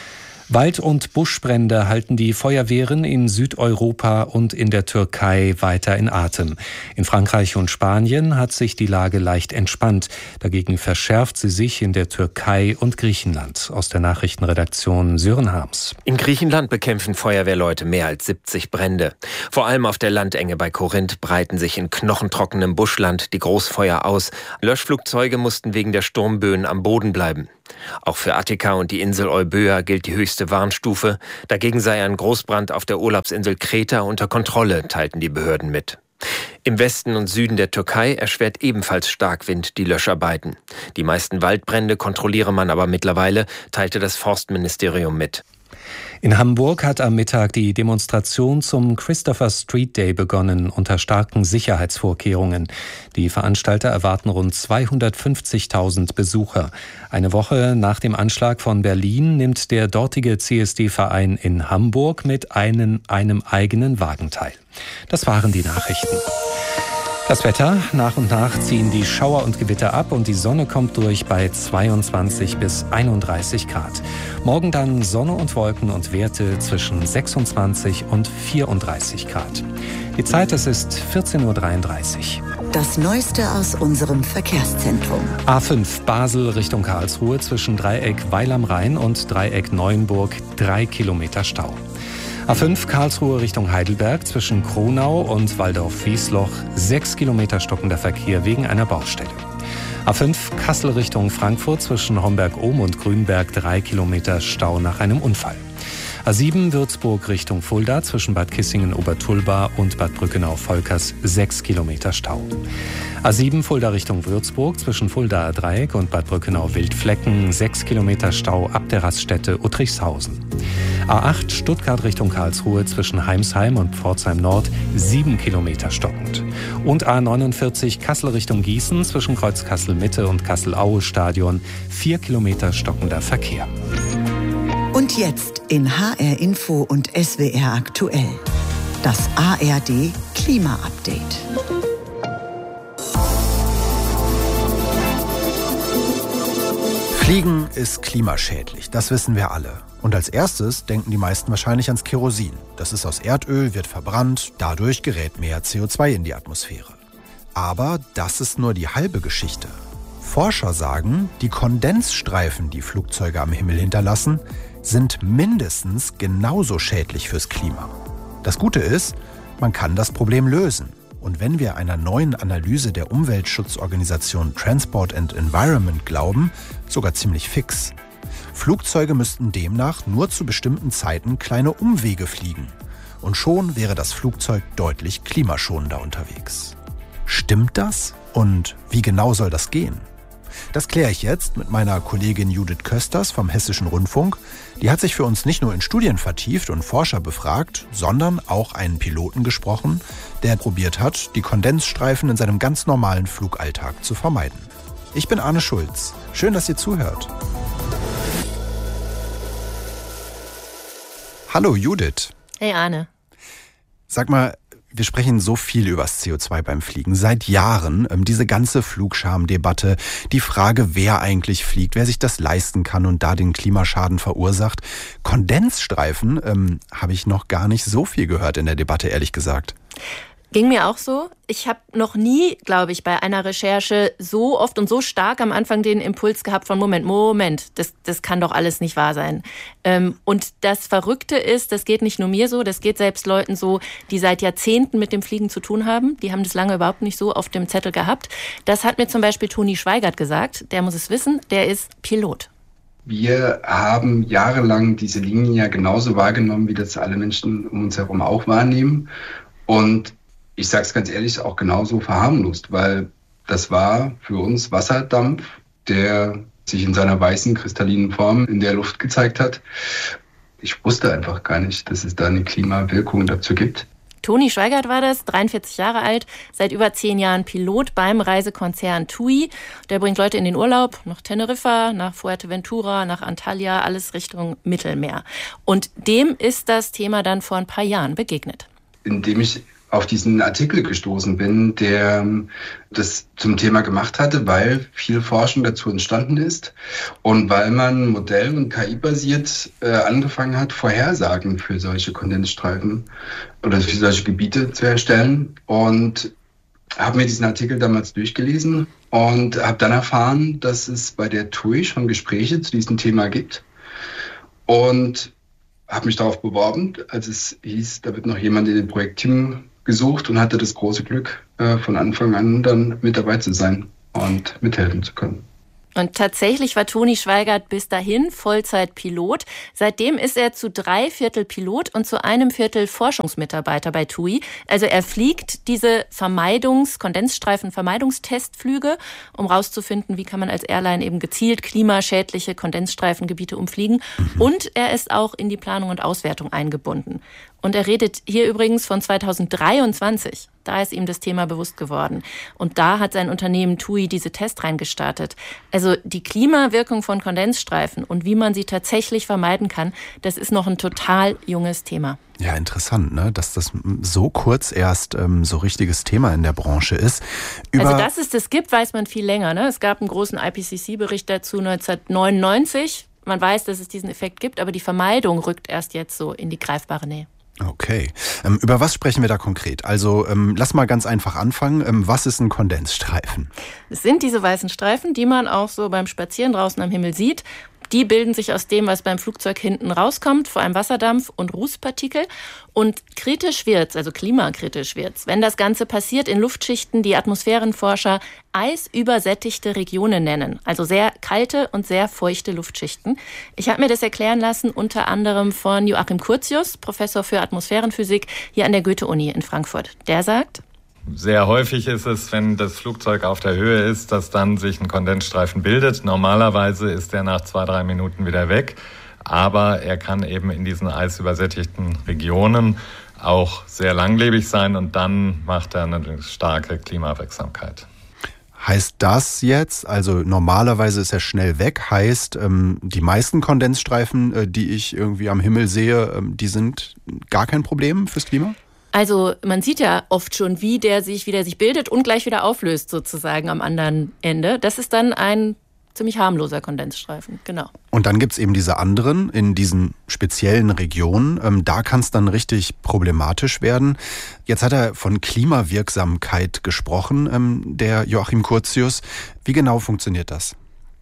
Wald- und Buschbrände halten die Feuerwehren in Südeuropa und in der Türkei weiter in Atem. In Frankreich und Spanien hat sich die Lage leicht entspannt. Dagegen verschärft sie sich in der Türkei und Griechenland. Aus der Nachrichtenredaktion Sören Harms. In Griechenland bekämpfen Feuerwehrleute mehr als siebzig Brände. Vor allem auf der Landenge bei Korinth breiten sich in knochentrockenem Buschland die Großfeuer aus. Löschflugzeuge mussten wegen der Sturmböen am Boden bleiben. Auch für Attika und die Insel Euböa gilt die höchste Warnstufe. Dagegen sei ein Großbrand auf der Urlaubsinsel Kreta unter Kontrolle, teilten die Behörden mit. Im Westen und Süden der Türkei erschwert ebenfalls Starkwind die Löscharbeiten. Die meisten Waldbrände kontrolliere man aber mittlerweile, teilte das Forstministerium mit. In Hamburg hat am Mittag die Demonstration zum Christopher Street Day begonnen, unter starken Sicherheitsvorkehrungen. Die Veranstalter erwarten rund zweihundertfünfzigtausend Besucher. Eine Woche nach dem Anschlag von Berlin nimmt der dortige C S D-Verein in Hamburg mit einem, einem eigenen Wagen teil. Das waren die Nachrichten. Das Wetter: Nach und nach ziehen die Schauer und Gewitter ab und die Sonne kommt durch bei zweiundzwanzig bis einunddreißig Grad. Morgen dann Sonne und Wolken und Werte zwischen sechsundzwanzig und vierunddreißig Grad. Die Zeit, es ist vierzehn Uhr dreiunddreißig. Das Neueste aus unserem Verkehrszentrum. A fünf Basel Richtung Karlsruhe zwischen Dreieck Weil am Rhein und Dreieck Neuenburg drei Kilometer Stau. A fünf Karlsruhe Richtung Heidelberg zwischen Kronau und Waldorf-Wiesloch sechs Kilometer stockender Verkehr wegen einer Baustelle. A fünf Kassel Richtung Frankfurt zwischen Homberg-Ohm und Grünberg drei Kilometer Stau nach einem Unfall. A sieben Würzburg Richtung Fulda zwischen Bad Kissingen-Obertulba und Bad Brückenau-Volkers sechs Kilometer Stau. A sieben Fulda Richtung Würzburg zwischen Fuldaer Dreieck und Bad Brückenau-Wildflecken sechs Kilometer Stau ab der Raststätte Uttrichshausen. A acht Stuttgart Richtung Karlsruhe zwischen Heimsheim und Pforzheim Nord sieben Kilometer stockend. Und A neunundvierzig Kassel Richtung Gießen zwischen Kreuz Kassel Mitte und Kassel-Aue Stadion vier Kilometer stockender Verkehr. Und jetzt in H R Info und S W R aktuell. Das A R D Klima-Update. Fliegen ist klimaschädlich, das wissen wir alle. Und als erstes denken die meisten wahrscheinlich ans Kerosin. Das ist aus Erdöl, wird verbrannt, dadurch gerät mehr C O zwei in die Atmosphäre. Aber das ist nur die halbe Geschichte. Forscher sagen, die Kondensstreifen, die Flugzeuge am Himmel hinterlassen, sind mindestens genauso schädlich fürs Klima. Das Gute ist, man kann das Problem lösen. Und wenn wir einer neuen Analyse der Umweltschutzorganisation Transport and Environment glauben, sogar ziemlich fix. Flugzeuge müssten demnach nur zu bestimmten Zeiten kleine Umwege fliegen. Und schon wäre das Flugzeug deutlich klimaschonender unterwegs. Stimmt das? Und wie genau soll das gehen? Das kläre ich jetzt mit meiner Kollegin Judith Kösters vom Hessischen Rundfunk. Die hat sich für uns nicht nur in Studien vertieft und Forscher befragt, sondern auch einen Piloten gesprochen, der probiert hat, die Kondensstreifen in seinem ganz normalen Flugalltag zu vermeiden. Ich bin Arne Schulz. Schön, dass ihr zuhört. Hallo Judith. Hey Arne. Sag mal, wir sprechen so viel über das C O zwei beim Fliegen, seit Jahren. Ähm, diese ganze Flugscham-Debatte, die Frage, wer eigentlich fliegt, wer sich das leisten kann und da den Klimaschaden verursacht. Kondensstreifen ähm, habe ich noch gar nicht so viel gehört in der Debatte, ehrlich gesagt. Ging mir auch so. Ich habe noch nie, glaube ich, bei einer Recherche so oft und so stark am Anfang den Impuls gehabt von Moment, Moment, das, das kann doch alles nicht wahr sein. Ähm, und das Verrückte ist, das geht nicht nur mir so, das geht selbst Leuten so, die seit Jahrzehnten mit dem Fliegen zu tun haben. Die haben das lange überhaupt nicht so auf dem Zettel gehabt. Das hat mir zum Beispiel Toni Schweigert gesagt. Der muss es wissen, der ist Pilot. Wir haben jahrelang diese Linie ja genauso wahrgenommen, wie das alle Menschen um uns herum auch wahrnehmen. Und ich sage es ganz ehrlich, auch genauso verharmlost, weil das war für uns Wasserdampf, der sich in seiner weißen, kristallinen Form in der Luft gezeigt hat. Ich wusste einfach gar nicht, dass es da eine Klimawirkung dazu gibt. Toni Schweigert war das, dreiundvierzig Jahre alt, seit über zehn Jahren Pilot beim Reisekonzern T U I. Der bringt Leute in den Urlaub, nach Teneriffa, nach Fuerteventura, nach Antalya, alles Richtung Mittelmeer. Und dem ist das Thema dann vor ein paar Jahren begegnet. Indem ich auf diesen Artikel gestoßen bin, der das zum Thema gemacht hatte, weil viel Forschung dazu entstanden ist und weil man Modell- und K I-basiert äh, angefangen hat, Vorhersagen für solche Kondensstreifen oder für solche Gebiete zu erstellen. Und habe mir diesen Artikel damals durchgelesen und habe dann erfahren, dass es bei der T U I schon Gespräche zu diesem Thema gibt. Und habe mich darauf beworben, als es hieß, da wird noch jemand in dem Projektteam gesucht und hatte das große Glück, von Anfang an dann mit dabei zu sein und mithelfen zu können. Und tatsächlich war Toni Schweigart bis dahin Vollzeitpilot. Seitdem ist er zu drei Viertel Pilot und zu einem Viertel Forschungsmitarbeiter bei T U I. Also er fliegt diese Vermeidungs-, Kondensstreifen-Vermeidungstestflüge, um rauszufinden, wie kann man als Airline eben gezielt klimaschädliche Kondensstreifengebiete umfliegen. Mhm. Und er ist auch in die Planung und Auswertung eingebunden. Und er redet hier übrigens von zweitausenddreiundzwanzig. Da ist ihm das Thema bewusst geworden. Und da hat sein Unternehmen T U I diese Testreihen gestartet. Also die Klimawirkung von Kondensstreifen und wie man sie tatsächlich vermeiden kann, das ist noch ein total junges Thema. Ja, interessant, ne? Dass das so kurz erst ähm, so richtiges Thema in der Branche ist. Über also, dass es das gibt, weiß man viel länger, ne? Es gab einen großen I P C C-Bericht dazu neunzehnhundertneunundneunzig. Man weiß, dass es diesen Effekt gibt, aber die Vermeidung rückt erst jetzt so in die greifbare Nähe. Okay. Ähm, über was sprechen wir da konkret? Also ähm, lass mal ganz einfach anfangen. Ähm, was ist ein Kondensstreifen? Es sind diese weißen Streifen, die man auch so beim Spazieren draußen am Himmel sieht. Die bilden sich aus dem, was beim Flugzeug hinten rauskommt, vor allem Wasserdampf und Rußpartikel. Und kritisch wird's, also klimakritisch wird's, wenn das Ganze passiert in Luftschichten, die Atmosphärenforscher eisübersättigte Regionen nennen. Also sehr kalte und sehr feuchte Luftschichten. Ich habe mir das erklären lassen, unter anderem von Joachim Curtius, Professor für Atmosphärenphysik hier an der Goethe-Uni in Frankfurt. Der sagt: Sehr häufig ist es, wenn das Flugzeug auf der Höhe ist, dass dann sich ein Kondensstreifen bildet. Normalerweise ist er nach zwei, drei Minuten wieder weg. Aber er kann eben in diesen eisübersättigten Regionen auch sehr langlebig sein und dann macht er eine starke Klimawirksamkeit. Heißt das jetzt, also normalerweise ist er schnell weg, heißt ähm, die meisten Kondensstreifen, äh, die ich irgendwie am Himmel sehe, ähm, die sind gar kein Problem fürs Klima? Also man sieht ja oft schon, wie der sich, wie der sich bildet und gleich wieder auflöst sozusagen am anderen Ende. Das ist dann ein ziemlich harmloser Kondensstreifen, genau. Und dann gibt's eben diese anderen in diesen speziellen Regionen. Ähm, da kann es dann richtig problematisch werden. Jetzt hat er von Klimawirksamkeit gesprochen, ähm, der Joachim Curtius. Wie genau funktioniert das?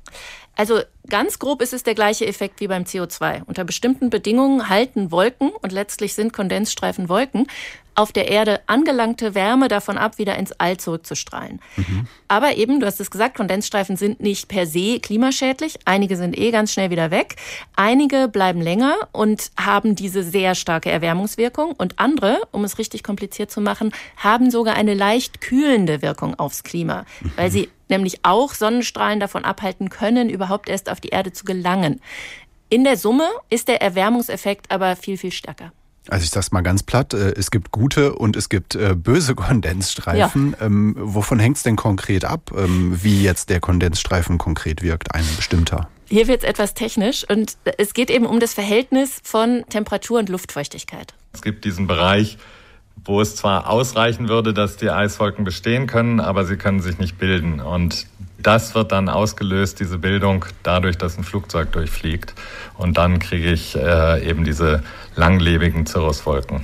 Also ganz grob ist es der gleiche Effekt wie beim C O zwei. Unter bestimmten Bedingungen halten Wolken, und letztlich sind Kondensstreifen Wolken, auf der Erde angelangte Wärme davon ab, wieder ins All zurückzustrahlen. Mhm. Aber eben, du hast es gesagt, Kondensstreifen sind nicht per se klimaschädlich. Einige sind eh ganz schnell wieder weg. Einige bleiben länger und haben diese sehr starke Erwärmungswirkung. Und andere, um es richtig kompliziert zu machen, haben sogar eine leicht kühlende Wirkung aufs Klima, mhm. weil sie nämlich auch Sonnenstrahlen davon abhalten können, überhaupt erst auf die Erde zu gelangen. In der Summe ist der Erwärmungseffekt aber viel, viel stärker. Also ich sag's mal ganz platt, es gibt gute und es gibt böse Kondensstreifen. Ja. Ähm, wovon hängt's denn konkret ab, wie jetzt der Kondensstreifen konkret wirkt, ein bestimmter? Hier wird's etwas technisch und es geht eben um das Verhältnis von Temperatur und Luftfeuchtigkeit. Es gibt diesen Bereich, wo es zwar ausreichen würde, dass die Eiswolken bestehen können, aber sie können sich nicht bilden. Und das wird dann ausgelöst, diese Bildung, dadurch, dass ein Flugzeug durchfliegt. Und dann kriege ich äh, eben diese langlebigen Cirruswolken.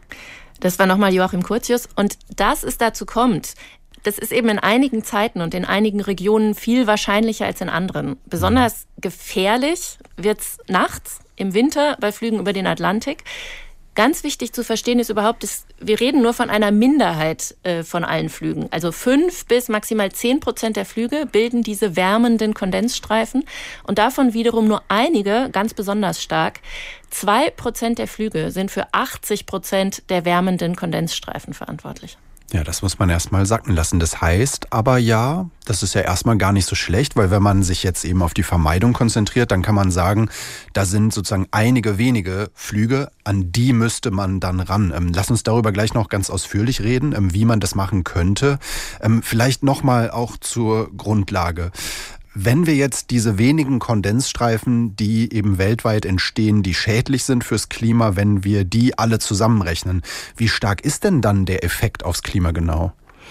Das war nochmal Joachim Curtius. Und dass es dazu kommt, das ist eben in einigen Zeiten und in einigen Regionen viel wahrscheinlicher als in anderen. Besonders gefährlich wird's nachts, im Winter bei Flügen über den Atlantik. Ganz wichtig zu verstehen ist überhaupt, dass wir reden nur von einer Minderheit äh, von allen Flügen. Also fünf bis maximal zehn Prozent der Flüge bilden diese wärmenden Kondensstreifen und davon wiederum nur einige ganz besonders stark. Zwei Prozent der Flüge sind für achtzig Prozent der wärmenden Kondensstreifen verantwortlich. Ja, das muss man erstmal sacken lassen. Das heißt aber ja, das ist ja erstmal gar nicht so schlecht, weil wenn man sich jetzt eben auf die Vermeidung konzentriert, dann kann man sagen, da sind sozusagen einige wenige Flüge, an die müsste man dann ran. Ähm, lass uns darüber gleich noch ganz ausführlich reden, ähm, wie man das machen könnte. Ähm, vielleicht nochmal auch zur Grundlage. Wenn wir jetzt diese wenigen Kondensstreifen, die eben weltweit entstehen, die schädlich sind fürs Klima, wenn wir die alle zusammenrechnen, wie stark ist denn dann der Effekt aufs Klima genau?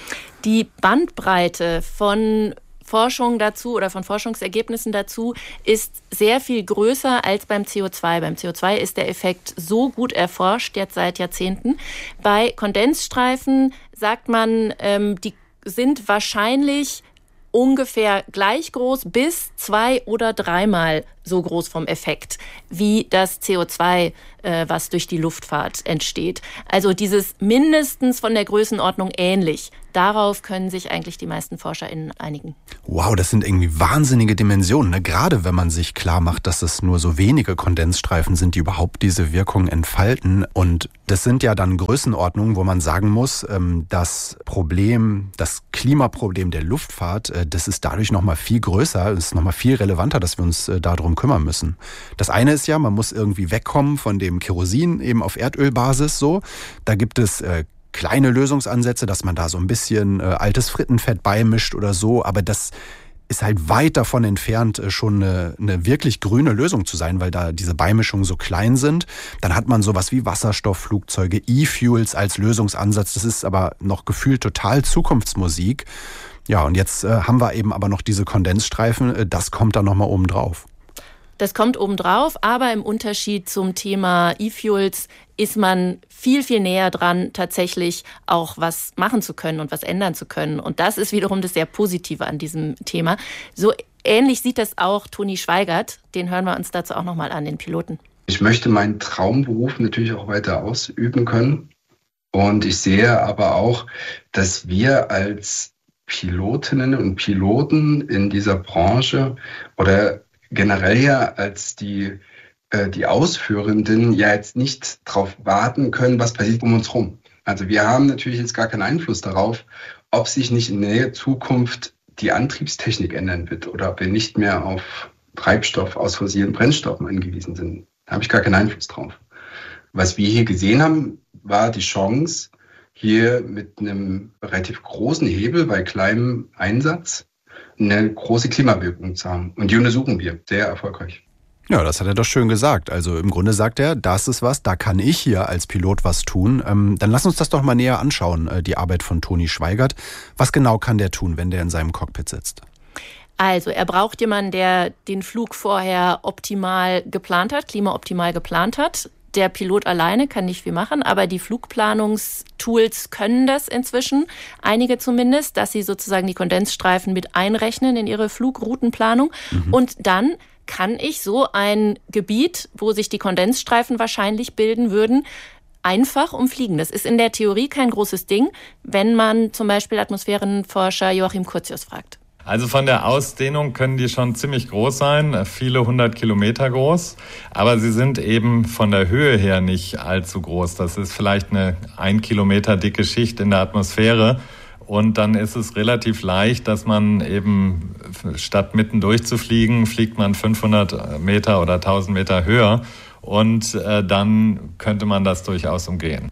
Die Bandbreite von Forschung dazu oder von Forschungsergebnissen dazu ist sehr viel größer als beim C O zwei. Beim C O zwei ist der Effekt so gut erforscht, jetzt seit Jahrzehnten. Bei Kondensstreifen sagt man, ähm, die sind wahrscheinlich ungefähr gleich groß bis zwei- oder dreimal so groß vom Effekt wie das C O zwei, äh, was durch die Luftfahrt entsteht. Also dieses mindestens von der Größenordnung ähnlich. Darauf können sich eigentlich die meisten ForscherInnen einigen. Wow, das sind irgendwie wahnsinnige Dimensionen, ne? Gerade wenn man sich klar macht, dass es nur so wenige Kondensstreifen sind, die überhaupt diese Wirkung entfalten. Und das sind ja dann Größenordnungen, wo man sagen muss, das Problem, das Klimaproblem der Luftfahrt, das ist dadurch nochmal viel größer, es ist nochmal viel relevanter, dass wir uns darum kümmern müssen. Das eine ist ja, man muss irgendwie wegkommen von dem Kerosin eben auf Erdölbasis so. Da gibt es äh, kleine Lösungsansätze, dass man da so ein bisschen äh, altes Frittenfett beimischt oder so, aber das ist halt weit davon entfernt, äh, schon eine, eine wirklich grüne Lösung zu sein, weil da diese Beimischungen so klein sind. Dann hat man sowas wie Wasserstoffflugzeuge, E-Fuels als Lösungsansatz. Das ist aber noch gefühlt total Zukunftsmusik. Ja, und jetzt äh, haben wir eben aber noch diese Kondensstreifen, äh, das kommt dann nochmal oben drauf. Das kommt obendrauf, aber im Unterschied zum Thema E-Fuels ist man viel, viel näher dran, tatsächlich auch was machen zu können und was ändern zu können. Und das ist wiederum das sehr Positive an diesem Thema. So ähnlich sieht das auch Toni Schweigert. Den hören wir uns dazu auch nochmal an, den Piloten. Ich möchte meinen Traumberuf natürlich auch weiter ausüben können. Und ich sehe aber auch, dass wir als Pilotinnen und Piloten in dieser Branche oder generell ja als die, äh, die Ausführenden ja jetzt nicht darauf warten können, was passiert um uns rum. Also wir haben natürlich jetzt gar keinen Einfluss darauf, ob sich nicht in der Zukunft die Antriebstechnik ändern wird oder ob wir nicht mehr auf Treibstoff aus fossilen Brennstoffen angewiesen sind. Da habe ich gar keinen Einfluss drauf. Was wir hier gesehen haben, war die Chance, hier mit einem relativ großen Hebel bei kleinem Einsatz eine große Klimawirkung zu haben. Und die untersuchen wir sehr erfolgreich. Ja, das hat er doch schön gesagt. Also im Grunde sagt er, das ist was, da kann ich hier als Pilot was tun. Ähm, dann lass uns das doch mal näher anschauen, äh, die Arbeit von Toni Schweigert. Was genau kann der tun, wenn der in seinem Cockpit sitzt? Also er braucht jemanden, der den Flug vorher optimal geplant hat, klimaoptimal geplant hat. Der Pilot alleine kann nicht viel machen, aber die Flugplanungstools können das inzwischen, einige zumindest, dass sie sozusagen die Kondensstreifen mit einrechnen in ihre Flugroutenplanung. Mhm. Und dann kann ich so ein Gebiet, wo sich die Kondensstreifen wahrscheinlich bilden würden, einfach umfliegen. Das ist in der Theorie kein großes Ding, wenn man zum Beispiel Atmosphärenforscher Joachim Curtius fragt. Also von der Ausdehnung können die schon ziemlich groß sein, viele hundert Kilometer groß, aber sie sind eben von der Höhe her nicht allzu groß. Das ist vielleicht eine ein Kilometer dicke Schicht in der Atmosphäre und dann ist es relativ leicht, dass man eben statt mitten durchzufliegen, fliegt man fünfhundert Meter oder tausend Meter höher und äh, dann könnte man das durchaus umgehen.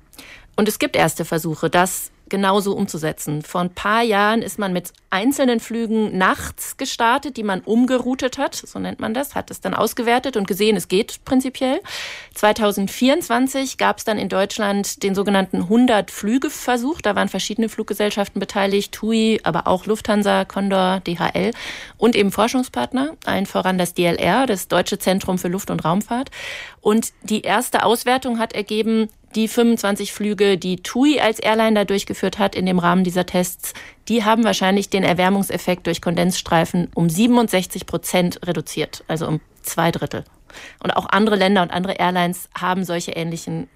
Und es gibt erste Versuche, das genauso umzusetzen. Vor ein paar Jahren ist man mit einzelnen Flügen nachts gestartet, die man umgeroutet hat, so nennt man das, hat es dann ausgewertet und gesehen, es geht prinzipiell. zwanzig vierundzwanzig gab es dann in Deutschland den sogenannten hundert-Flüge-Versuch. Da waren verschiedene Fluggesellschaften beteiligt, T U I, aber auch Lufthansa, Condor, D H L und eben Forschungspartner, allen voran das D L R, das Deutsche Zentrum für Luft- und Raumfahrt. Und die erste Auswertung hat ergeben, die fünfundzwanzig Flüge, die T U I als Airline da durchgeführt hat in dem Rahmen dieser Tests, die haben wahrscheinlich den Erwärmungseffekt durch Kondensstreifen um siebenundsechzig Prozent reduziert, also um zwei Drittel. Und auch andere Länder und andere Airlines haben solche ähnlichen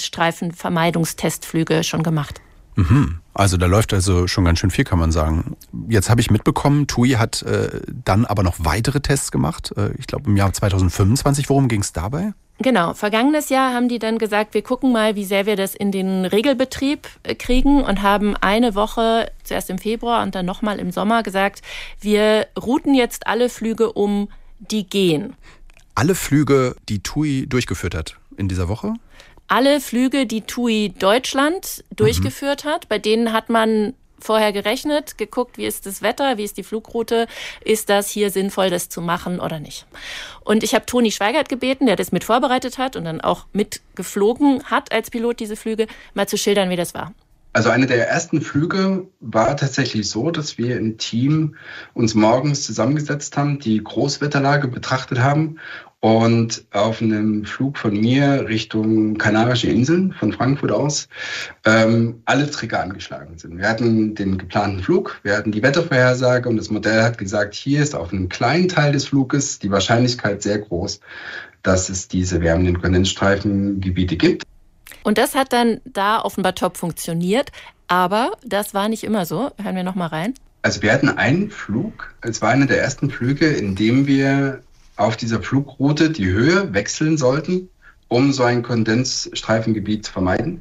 Kondensstreifen-Vermeidungstestflüge schon gemacht. Mhm. Also da läuft also schon ganz schön viel, kann man sagen. Jetzt habe ich mitbekommen, T U I hat äh, dann aber noch weitere Tests gemacht. Äh, ich glaube im Jahr zwanzig fünfundzwanzig. Worum ging es dabei? Genau, vergangenes Jahr haben die dann gesagt, wir gucken mal, wie sehr wir das in den Regelbetrieb kriegen und haben eine Woche, zuerst im Februar und dann nochmal im Sommer gesagt, wir routen jetzt alle Flüge um, die gehen. Alle Flüge, die T U I durchgeführt hat in dieser Woche? Alle Flüge, die T U I Deutschland durchgeführt mhm. hat, bei denen hat man vorher gerechnet, geguckt, wie ist das Wetter, wie ist die Flugroute, ist das hier sinnvoll, das zu machen oder nicht. Und ich habe Toni Schweigert gebeten, der das mit vorbereitet hat und dann auch mitgeflogen hat als Pilot diese Flüge, mal zu schildern, wie das war. Also eine der ersten Flüge war tatsächlich so, dass wir im Team uns morgens zusammengesetzt haben, die Großwetterlage betrachtet haben und auf einem Flug von mir Richtung Kanarische Inseln, von Frankfurt aus, ähm, alle Trigger angeschlagen sind. Wir hatten den geplanten Flug, wir hatten die Wettervorhersage und das Modell hat gesagt, hier ist auf einem kleinen Teil des Fluges die Wahrscheinlichkeit sehr groß, dass es diese wärmenden Kondensstreifengebiete gibt. Und das hat dann da offenbar top funktioniert, aber das war nicht immer so. Hören wir noch mal rein. Also wir hatten einen Flug, es war einer der ersten Flüge, in dem wir auf dieser Flugroute die Höhe wechseln sollten, um so ein Kondensstreifengebiet zu vermeiden.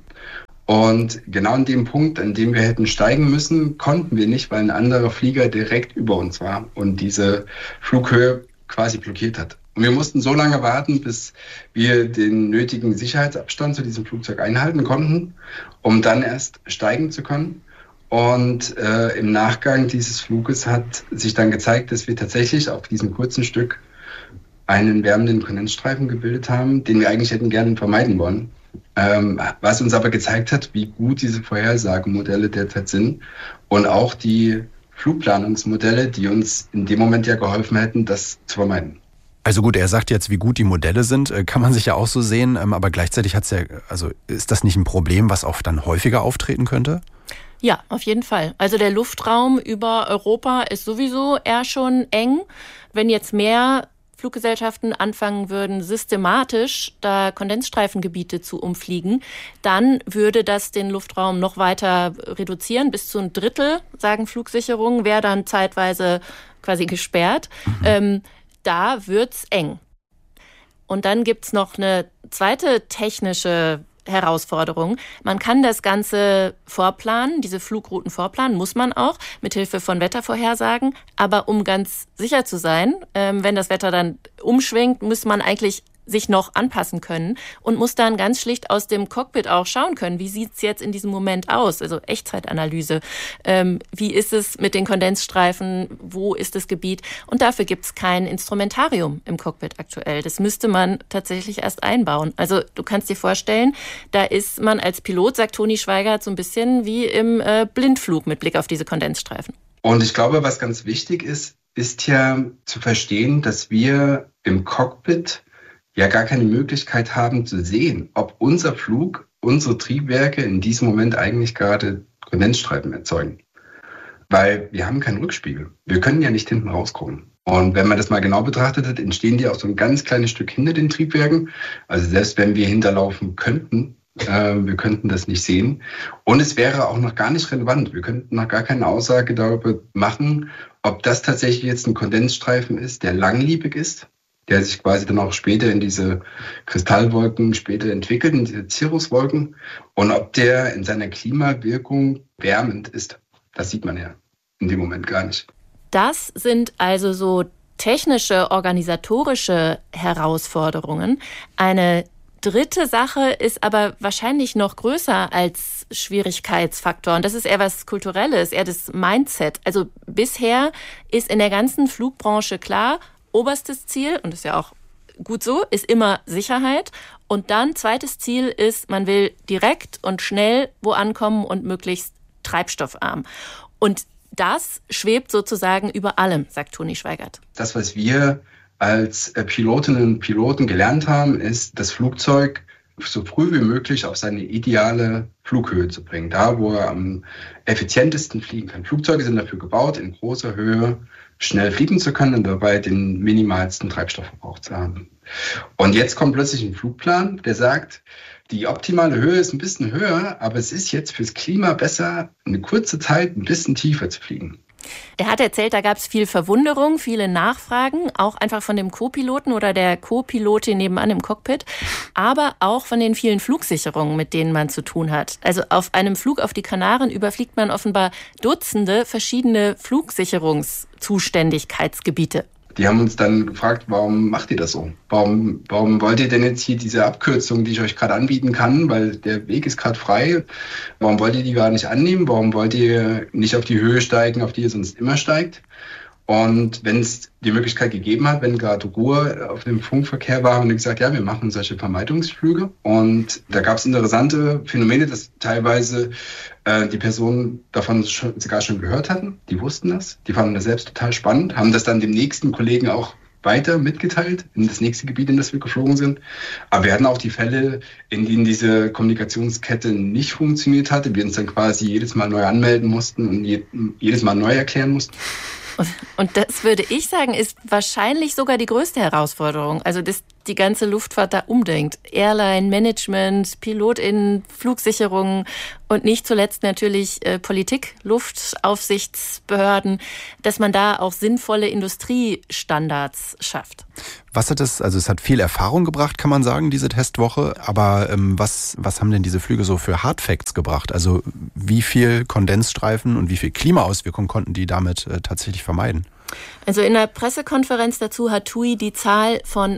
Und genau an dem Punkt, an dem wir hätten steigen müssen, konnten wir nicht, weil ein anderer Flieger direkt über uns war und diese Flughöhe quasi blockiert hat. Und wir mussten so lange warten, bis wir den nötigen Sicherheitsabstand zu diesem Flugzeug einhalten konnten, um dann erst steigen zu können. Und äh, im Nachgang dieses Fluges hat sich dann gezeigt, dass wir tatsächlich auf diesem kurzen Stück einen wärmenden Kondensstreifen gebildet haben, den wir eigentlich hätten gerne vermeiden wollen. Ähm, was uns aber gezeigt hat, wie gut diese Vorhersagemodelle derzeit sind und auch die Flugplanungsmodelle, die uns in dem Moment ja geholfen hätten, das zu vermeiden. Also gut, er sagt jetzt, wie gut die Modelle sind, kann man sich ja auch so sehen, aber gleichzeitig hat's ja, also ist das nicht ein Problem, was auch dann häufiger auftreten könnte? Ja, auf jeden Fall. Also der Luftraum über Europa ist sowieso eher schon eng. Wenn jetzt mehr Fluggesellschaften anfangen würden, systematisch da Kondensstreifengebiete zu umfliegen, dann würde das den Luftraum noch weiter reduzieren. Bis zu ein Drittel, sagen Flugsicherungen, wäre dann zeitweise quasi gesperrt. Mhm. Ähm, da wird's eng. Und dann gibt's noch eine zweite technische Herausforderung. Man kann das Ganze vorplanen, diese Flugrouten vorplanen, muss man auch, mit Hilfe von Wettervorhersagen. Aber um ganz sicher zu sein, ähm, wenn das Wetter dann umschwingt, muss man eigentlich sich noch anpassen können und muss dann ganz schlicht aus dem Cockpit auch schauen können, wie sieht's jetzt in diesem Moment aus, also Echtzeitanalyse. Ähm, wie ist es mit den Kondensstreifen, wo ist das Gebiet? Und dafür gibt's kein Instrumentarium im Cockpit aktuell. Das müsste man tatsächlich erst einbauen. Also du kannst dir vorstellen, da ist man als Pilot, sagt Toni Schweigert, so ein bisschen wie im äh, Blindflug mit Blick auf diese Kondensstreifen. Und ich glaube, was ganz wichtig ist, ist ja zu verstehen, dass wir im Cockpit ja gar keine Möglichkeit haben zu sehen, ob unser Flug, unsere Triebwerke in diesem Moment eigentlich gerade Kondensstreifen erzeugen. Weil wir haben keinen Rückspiegel. Wir können ja nicht hinten rausgucken. Und wenn man das mal genau betrachtet hat, entstehen die auch so ein ganz kleines Stück hinter den Triebwerken. Also selbst wenn wir hinterlaufen könnten, äh, wir könnten das nicht sehen. Und es wäre auch noch gar nicht relevant. Wir könnten noch gar keine Aussage darüber machen, ob das tatsächlich jetzt ein Kondensstreifen ist, der langlebig ist, der sich quasi dann auch später in diese Kristallwolken später entwickelt, in diese Cirruswolken. Und ob der in seiner Klimawirkung wärmend ist, das sieht man ja in dem Moment gar nicht. Das sind also so technische, organisatorische Herausforderungen. Eine dritte Sache ist aber wahrscheinlich noch größer als Schwierigkeitsfaktor. Und das ist eher was Kulturelles, eher das Mindset. Also bisher ist in der ganzen Flugbranche klar, oberstes Ziel, und das ist ja auch gut so, ist immer Sicherheit. Und dann zweites Ziel ist, man will direkt und schnell wo ankommen und möglichst treibstoffarm. Und das schwebt sozusagen über allem, sagt Toni Schweigert. Das, was wir als Pilotinnen und Piloten gelernt haben, ist, das Flugzeug so früh wie möglich auf seine ideale Flughöhe zu bringen. Da, wo er am effizientesten fliegen kann. Flugzeuge sind dafür gebaut, in großer Höhe schnell fliegen zu können und dabei den minimalsten Treibstoffverbrauch zu haben. Und jetzt kommt plötzlich ein Flugplan, der sagt, die optimale Höhe ist ein bisschen höher, aber es ist jetzt fürs Klima besser, eine kurze Zeit ein bisschen tiefer zu fliegen. Er hat erzählt, da gab es viel Verwunderung, viele Nachfragen, auch einfach von dem Co-Piloten oder der Co-Pilotin nebenan im Cockpit, aber auch von den vielen Flugsicherungen, mit denen man zu tun hat. Also auf einem Flug auf die Kanaren überfliegt man offenbar Dutzende verschiedene Flugsicherungszuständigkeitsgebiete. Die haben uns dann gefragt, warum macht ihr das so? Warum, warum wollt ihr denn jetzt hier diese Abkürzung, die ich euch gerade anbieten kann, weil der Weg ist gerade frei, warum wollt ihr die gar nicht annehmen? Warum wollt ihr nicht auf die Höhe steigen, auf die ihr sonst immer steigt? Und wenn es die Möglichkeit gegeben hat, wenn gerade Ruhe auf dem Funkverkehr war, haben wir gesagt, ja, wir machen solche Vermeidungsflüge. Und da gab es interessante Phänomene, dass teilweise äh, die Personen davon schon, sogar schon gehört hatten. Die wussten das, die fanden das selbst total spannend, haben das dann dem nächsten Kollegen auch weiter mitgeteilt, in das nächste Gebiet, in das wir geflogen sind. Aber wir hatten auch die Fälle, in denen diese Kommunikationskette nicht funktioniert hatte, wir uns dann quasi jedes Mal neu anmelden mussten und je, jedes Mal neu erklären mussten. Und das würde ich sagen, ist wahrscheinlich sogar die größte Herausforderung. Also, dass die ganze Luftfahrt da umdenkt. Airline, Management, PilotInnen, Flugsicherung und nicht zuletzt natürlich äh, Politik, Luftaufsichtsbehörden, dass man da auch sinnvolle Industriestandards schafft. Was hat es, also es hat viel Erfahrung gebracht, kann man sagen, diese Testwoche. Aber ähm, was, was haben denn diese Flüge so für Hardfacts gebracht? Also wie viel Kondensstreifen und wie viel Klimaauswirkungen konnten die damit äh, tatsächlich vermeiden? Also in der Pressekonferenz dazu hat T U I die Zahl von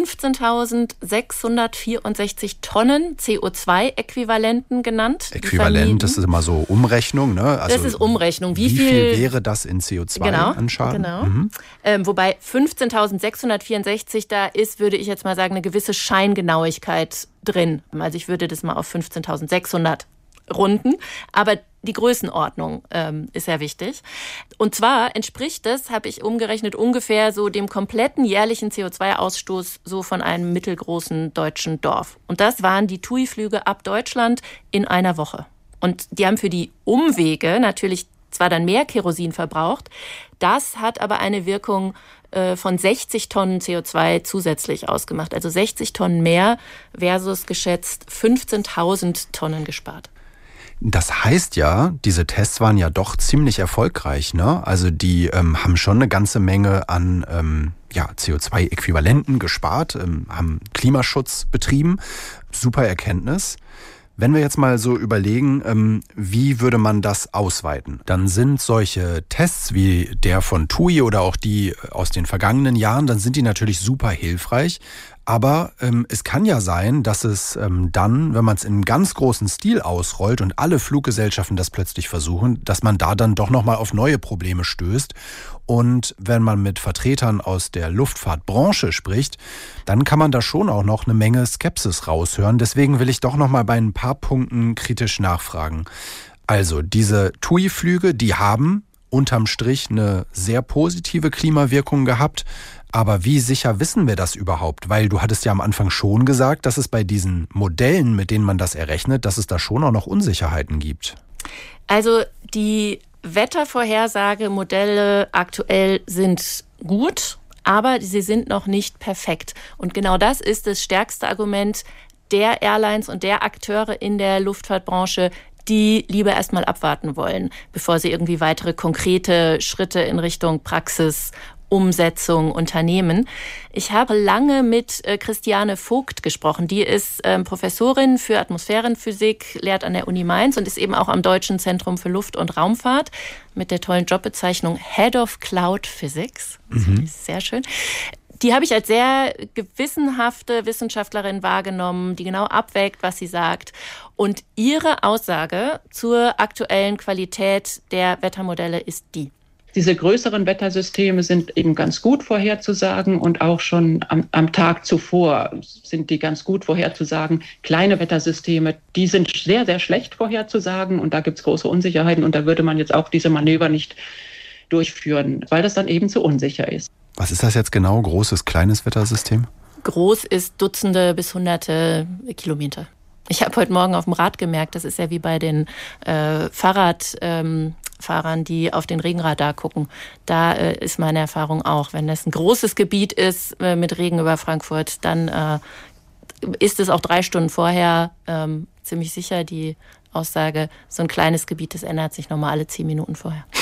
fünfzehntausendsechshundertvierundsechzig Tonnen C O zwei Äquivalenten genannt. Äquivalent, das ist immer so Umrechnung, ne? Also das ist Umrechnung. Wie, wie viel, viel wäre das in C O zwei genau, an Schaden? Genau. Mhm. Ähm, wobei fünfzehntausendsechshundertvierundsechzig, da ist, würde ich jetzt mal sagen, eine gewisse Scheingenauigkeit drin. Also ich würde das mal auf fünfzehntausendsechshundert runden, aber die Größenordnung ähm, ist sehr wichtig. Und zwar entspricht das, habe ich umgerechnet, ungefähr so dem kompletten jährlichen C O zwei Ausstoß so von einem mittelgroßen deutschen Dorf. Und das waren die T U I-Flüge ab Deutschland in einer Woche. Und die haben für die Umwege natürlich zwar dann mehr Kerosin verbraucht, das hat aber eine Wirkung äh, von sechzig Tonnen C O zwei zusätzlich ausgemacht. Also sechzig Tonnen mehr versus geschätzt fünfzehntausend Tonnen gespart. Das heißt ja, diese Tests waren ja doch ziemlich erfolgreich, ne? Also die ähm, haben schon eine ganze Menge an ähm, ja, C O zwei Äquivalenten gespart, ähm, haben Klimaschutz betrieben. Super Erkenntnis. Wenn wir jetzt mal so überlegen, ähm, wie würde man das ausweiten, dann sind solche Tests wie der von T U I oder auch die aus den vergangenen Jahren, dann sind die natürlich super hilfreich. Aber ähm, es kann ja sein, dass es ähm, dann, wenn man es in ganz großen Stil ausrollt und alle Fluggesellschaften das plötzlich versuchen, dass man da dann doch nochmal auf neue Probleme stößt. Und wenn man mit Vertretern aus der Luftfahrtbranche spricht, dann kann man da schon auch noch eine Menge Skepsis raushören. Deswegen will ich doch nochmal bei ein paar Punkten kritisch nachfragen. Also diese T U I-Flüge, die haben unterm Strich eine sehr positive Klimawirkung gehabt. Aber wie sicher wissen wir das überhaupt? Weil du hattest ja am Anfang schon gesagt, dass es bei diesen Modellen, mit denen man das errechnet, dass es da schon auch noch Unsicherheiten gibt. Also die Wettervorhersagemodelle aktuell sind gut, aber sie sind noch nicht perfekt. Und genau das ist das stärkste Argument der Airlines und der Akteure in der Luftfahrtbranche, die lieber erstmal abwarten wollen, bevor sie irgendwie weitere konkrete Schritte in Richtung Praxis Umsetzung unternehmen. Ich habe lange mit äh, Christiane Vogt gesprochen. Die ist ähm, Professorin für Atmosphärenphysik, lehrt an der Uni Mainz und ist eben auch am Deutschen Zentrum für Luft- und Raumfahrt mit der tollen Jobbezeichnung Head of Cloud Physics. Mhm. Sehr schön. Die habe ich als sehr gewissenhafte Wissenschaftlerin wahrgenommen, die genau abwägt, was sie sagt. Und ihre Aussage zur aktuellen Qualität der Wettermodelle ist die: Diese größeren Wettersysteme sind eben ganz gut vorherzusagen und auch schon am, am Tag zuvor sind die ganz gut vorherzusagen. Kleine Wettersysteme, die sind sehr, sehr schlecht vorherzusagen und da gibt es große Unsicherheiten und da würde man jetzt auch diese Manöver nicht durchführen, weil das dann eben zu unsicher ist. Was ist das jetzt genau, großes, kleines Wettersystem? Groß ist Dutzende bis Hunderte Kilometer. Ich habe heute Morgen auf dem Rad gemerkt, das ist ja wie bei den äh, Fahrrad... Ähm, Fahrern, die auf den Regenradar gucken. Da äh, ist meine Erfahrung auch, wenn das ein großes Gebiet ist äh, mit Regen über Frankfurt, dann äh, ist es auch drei Stunden vorher ähm, ziemlich sicher die Aussage, so ein kleines Gebiet, das ändert sich nochmal alle zehn Minuten vorher.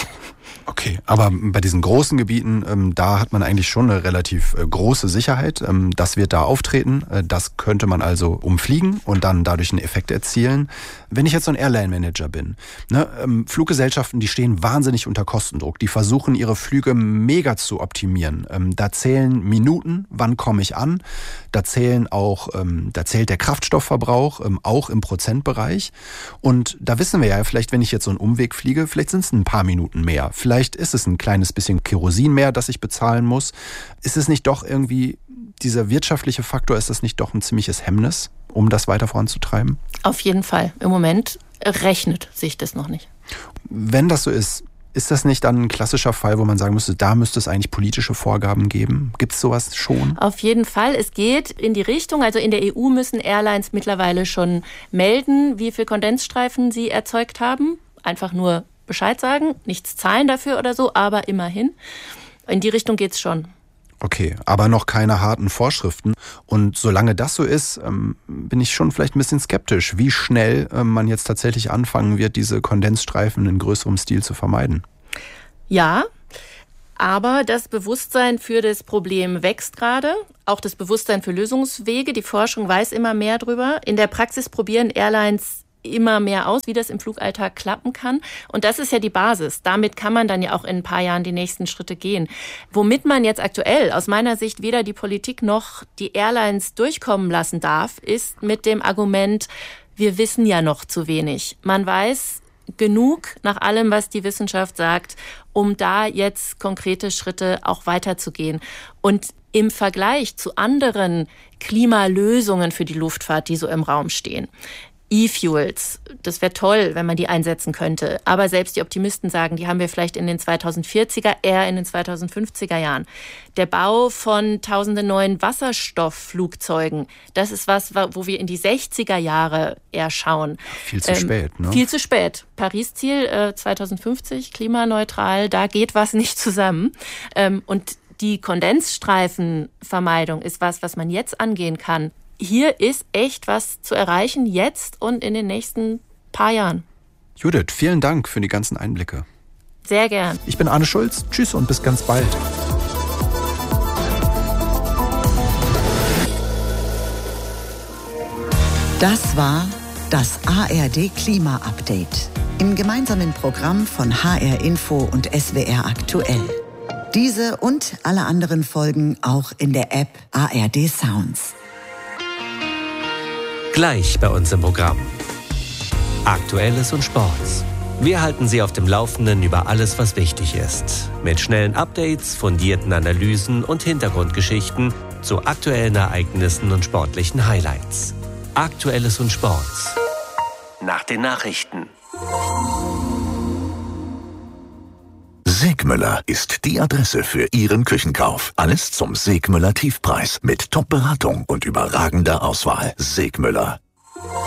Okay, aber bei diesen großen Gebieten, ähm, da hat man eigentlich schon eine relativ äh, große Sicherheit. Ähm, das wird da auftreten. Äh, das könnte man also umfliegen und dann dadurch einen Effekt erzielen. Wenn ich jetzt so ein Airline-Manager bin, ne, ähm, Fluggesellschaften, die stehen wahnsinnig unter Kostendruck. Die versuchen, ihre Flüge mega zu optimieren. Ähm, da zählen Minuten, wann komme ich an. Da zählen auch, ähm, da zählt der Kraftstoffverbrauch, ähm, auch im Prozentbereich. Und da wissen wir ja, vielleicht, wenn ich jetzt so einen Umweg fliege, vielleicht sind es ein paar Minuten mehr. Vielleicht ist es ein kleines bisschen Kerosin mehr, das ich bezahlen muss. Ist es nicht doch irgendwie, dieser wirtschaftliche Faktor, ist das nicht doch ein ziemliches Hemmnis, um das weiter voranzutreiben? Auf jeden Fall. Im Moment rechnet sich das noch nicht. Wenn das so ist, ist das nicht dann ein klassischer Fall, wo man sagen müsste, da müsste es eigentlich politische Vorgaben geben? Gibt es sowas schon? Auf jeden Fall. Es geht in die Richtung, also in der E U müssen Airlines mittlerweile schon melden, wie viel Kondensstreifen sie erzeugt haben. Einfach nur Bescheid sagen, nichts zahlen dafür oder so, aber immerhin. In die Richtung geht's schon. Okay, aber noch keine harten Vorschriften. Und solange das so ist, ähm, bin ich schon vielleicht ein bisschen skeptisch, wie schnell ähm, man jetzt tatsächlich anfangen wird, diese Kondensstreifen in größerem Stil zu vermeiden. Ja, aber das Bewusstsein für das Problem wächst gerade. Auch das Bewusstsein für Lösungswege. Die Forschung weiß immer mehr drüber. In der Praxis probieren Airlines immer mehr aus, wie das im Flugalltag klappen kann. Und das ist ja die Basis. Damit kann man dann ja auch in ein paar Jahren die nächsten Schritte gehen. Womit man jetzt aktuell aus meiner Sicht weder die Politik noch die Airlines durchkommen lassen darf, ist mit dem Argument, wir wissen ja noch zu wenig. Man weiß genug nach allem, was die Wissenschaft sagt, um da jetzt konkrete Schritte auch weiterzugehen. Und im Vergleich zu anderen Klimalösungen für die Luftfahrt, die so im Raum stehen, E-Fuels, das wäre toll, wenn man die einsetzen könnte. Aber selbst die Optimisten sagen, die haben wir vielleicht in den zweitausendvierziger, eher in den zweitausendfünfziger Jahren. Der Bau von tausenden neuen Wasserstoffflugzeugen, das ist was, wo wir in die sechziger Jahre eher schauen. Viel zu ähm, spät, ne? Viel zu spät. Paris-Ziel äh, zweitausendfünfzig, klimaneutral, da geht was nicht zusammen. Ähm, und die Kondensstreifenvermeidung ist was, was man jetzt angehen kann. Hier ist echt was zu erreichen, jetzt und in den nächsten paar Jahren. Judith, vielen Dank für die ganzen Einblicke. Sehr gern. Ich bin Arne Schulz. Tschüss und bis ganz bald. Das war das A R D Klima Update im gemeinsamen Programm von H R Info und S W R Aktuell. Diese und alle anderen Folgen auch in der App A R D Sounds. Gleich bei uns im Programm. Aktuelles und Sports. Wir halten Sie auf dem Laufenden über alles, was wichtig ist. Mit schnellen Updates, fundierten Analysen und Hintergrundgeschichten zu aktuellen Ereignissen und sportlichen Highlights. Aktuelles und Sports. Nach den Nachrichten. Segmüller ist die Adresse für Ihren Küchenkauf. Alles zum Segmüller Tiefpreis mit Top-Beratung und überragender Auswahl. Segmüller.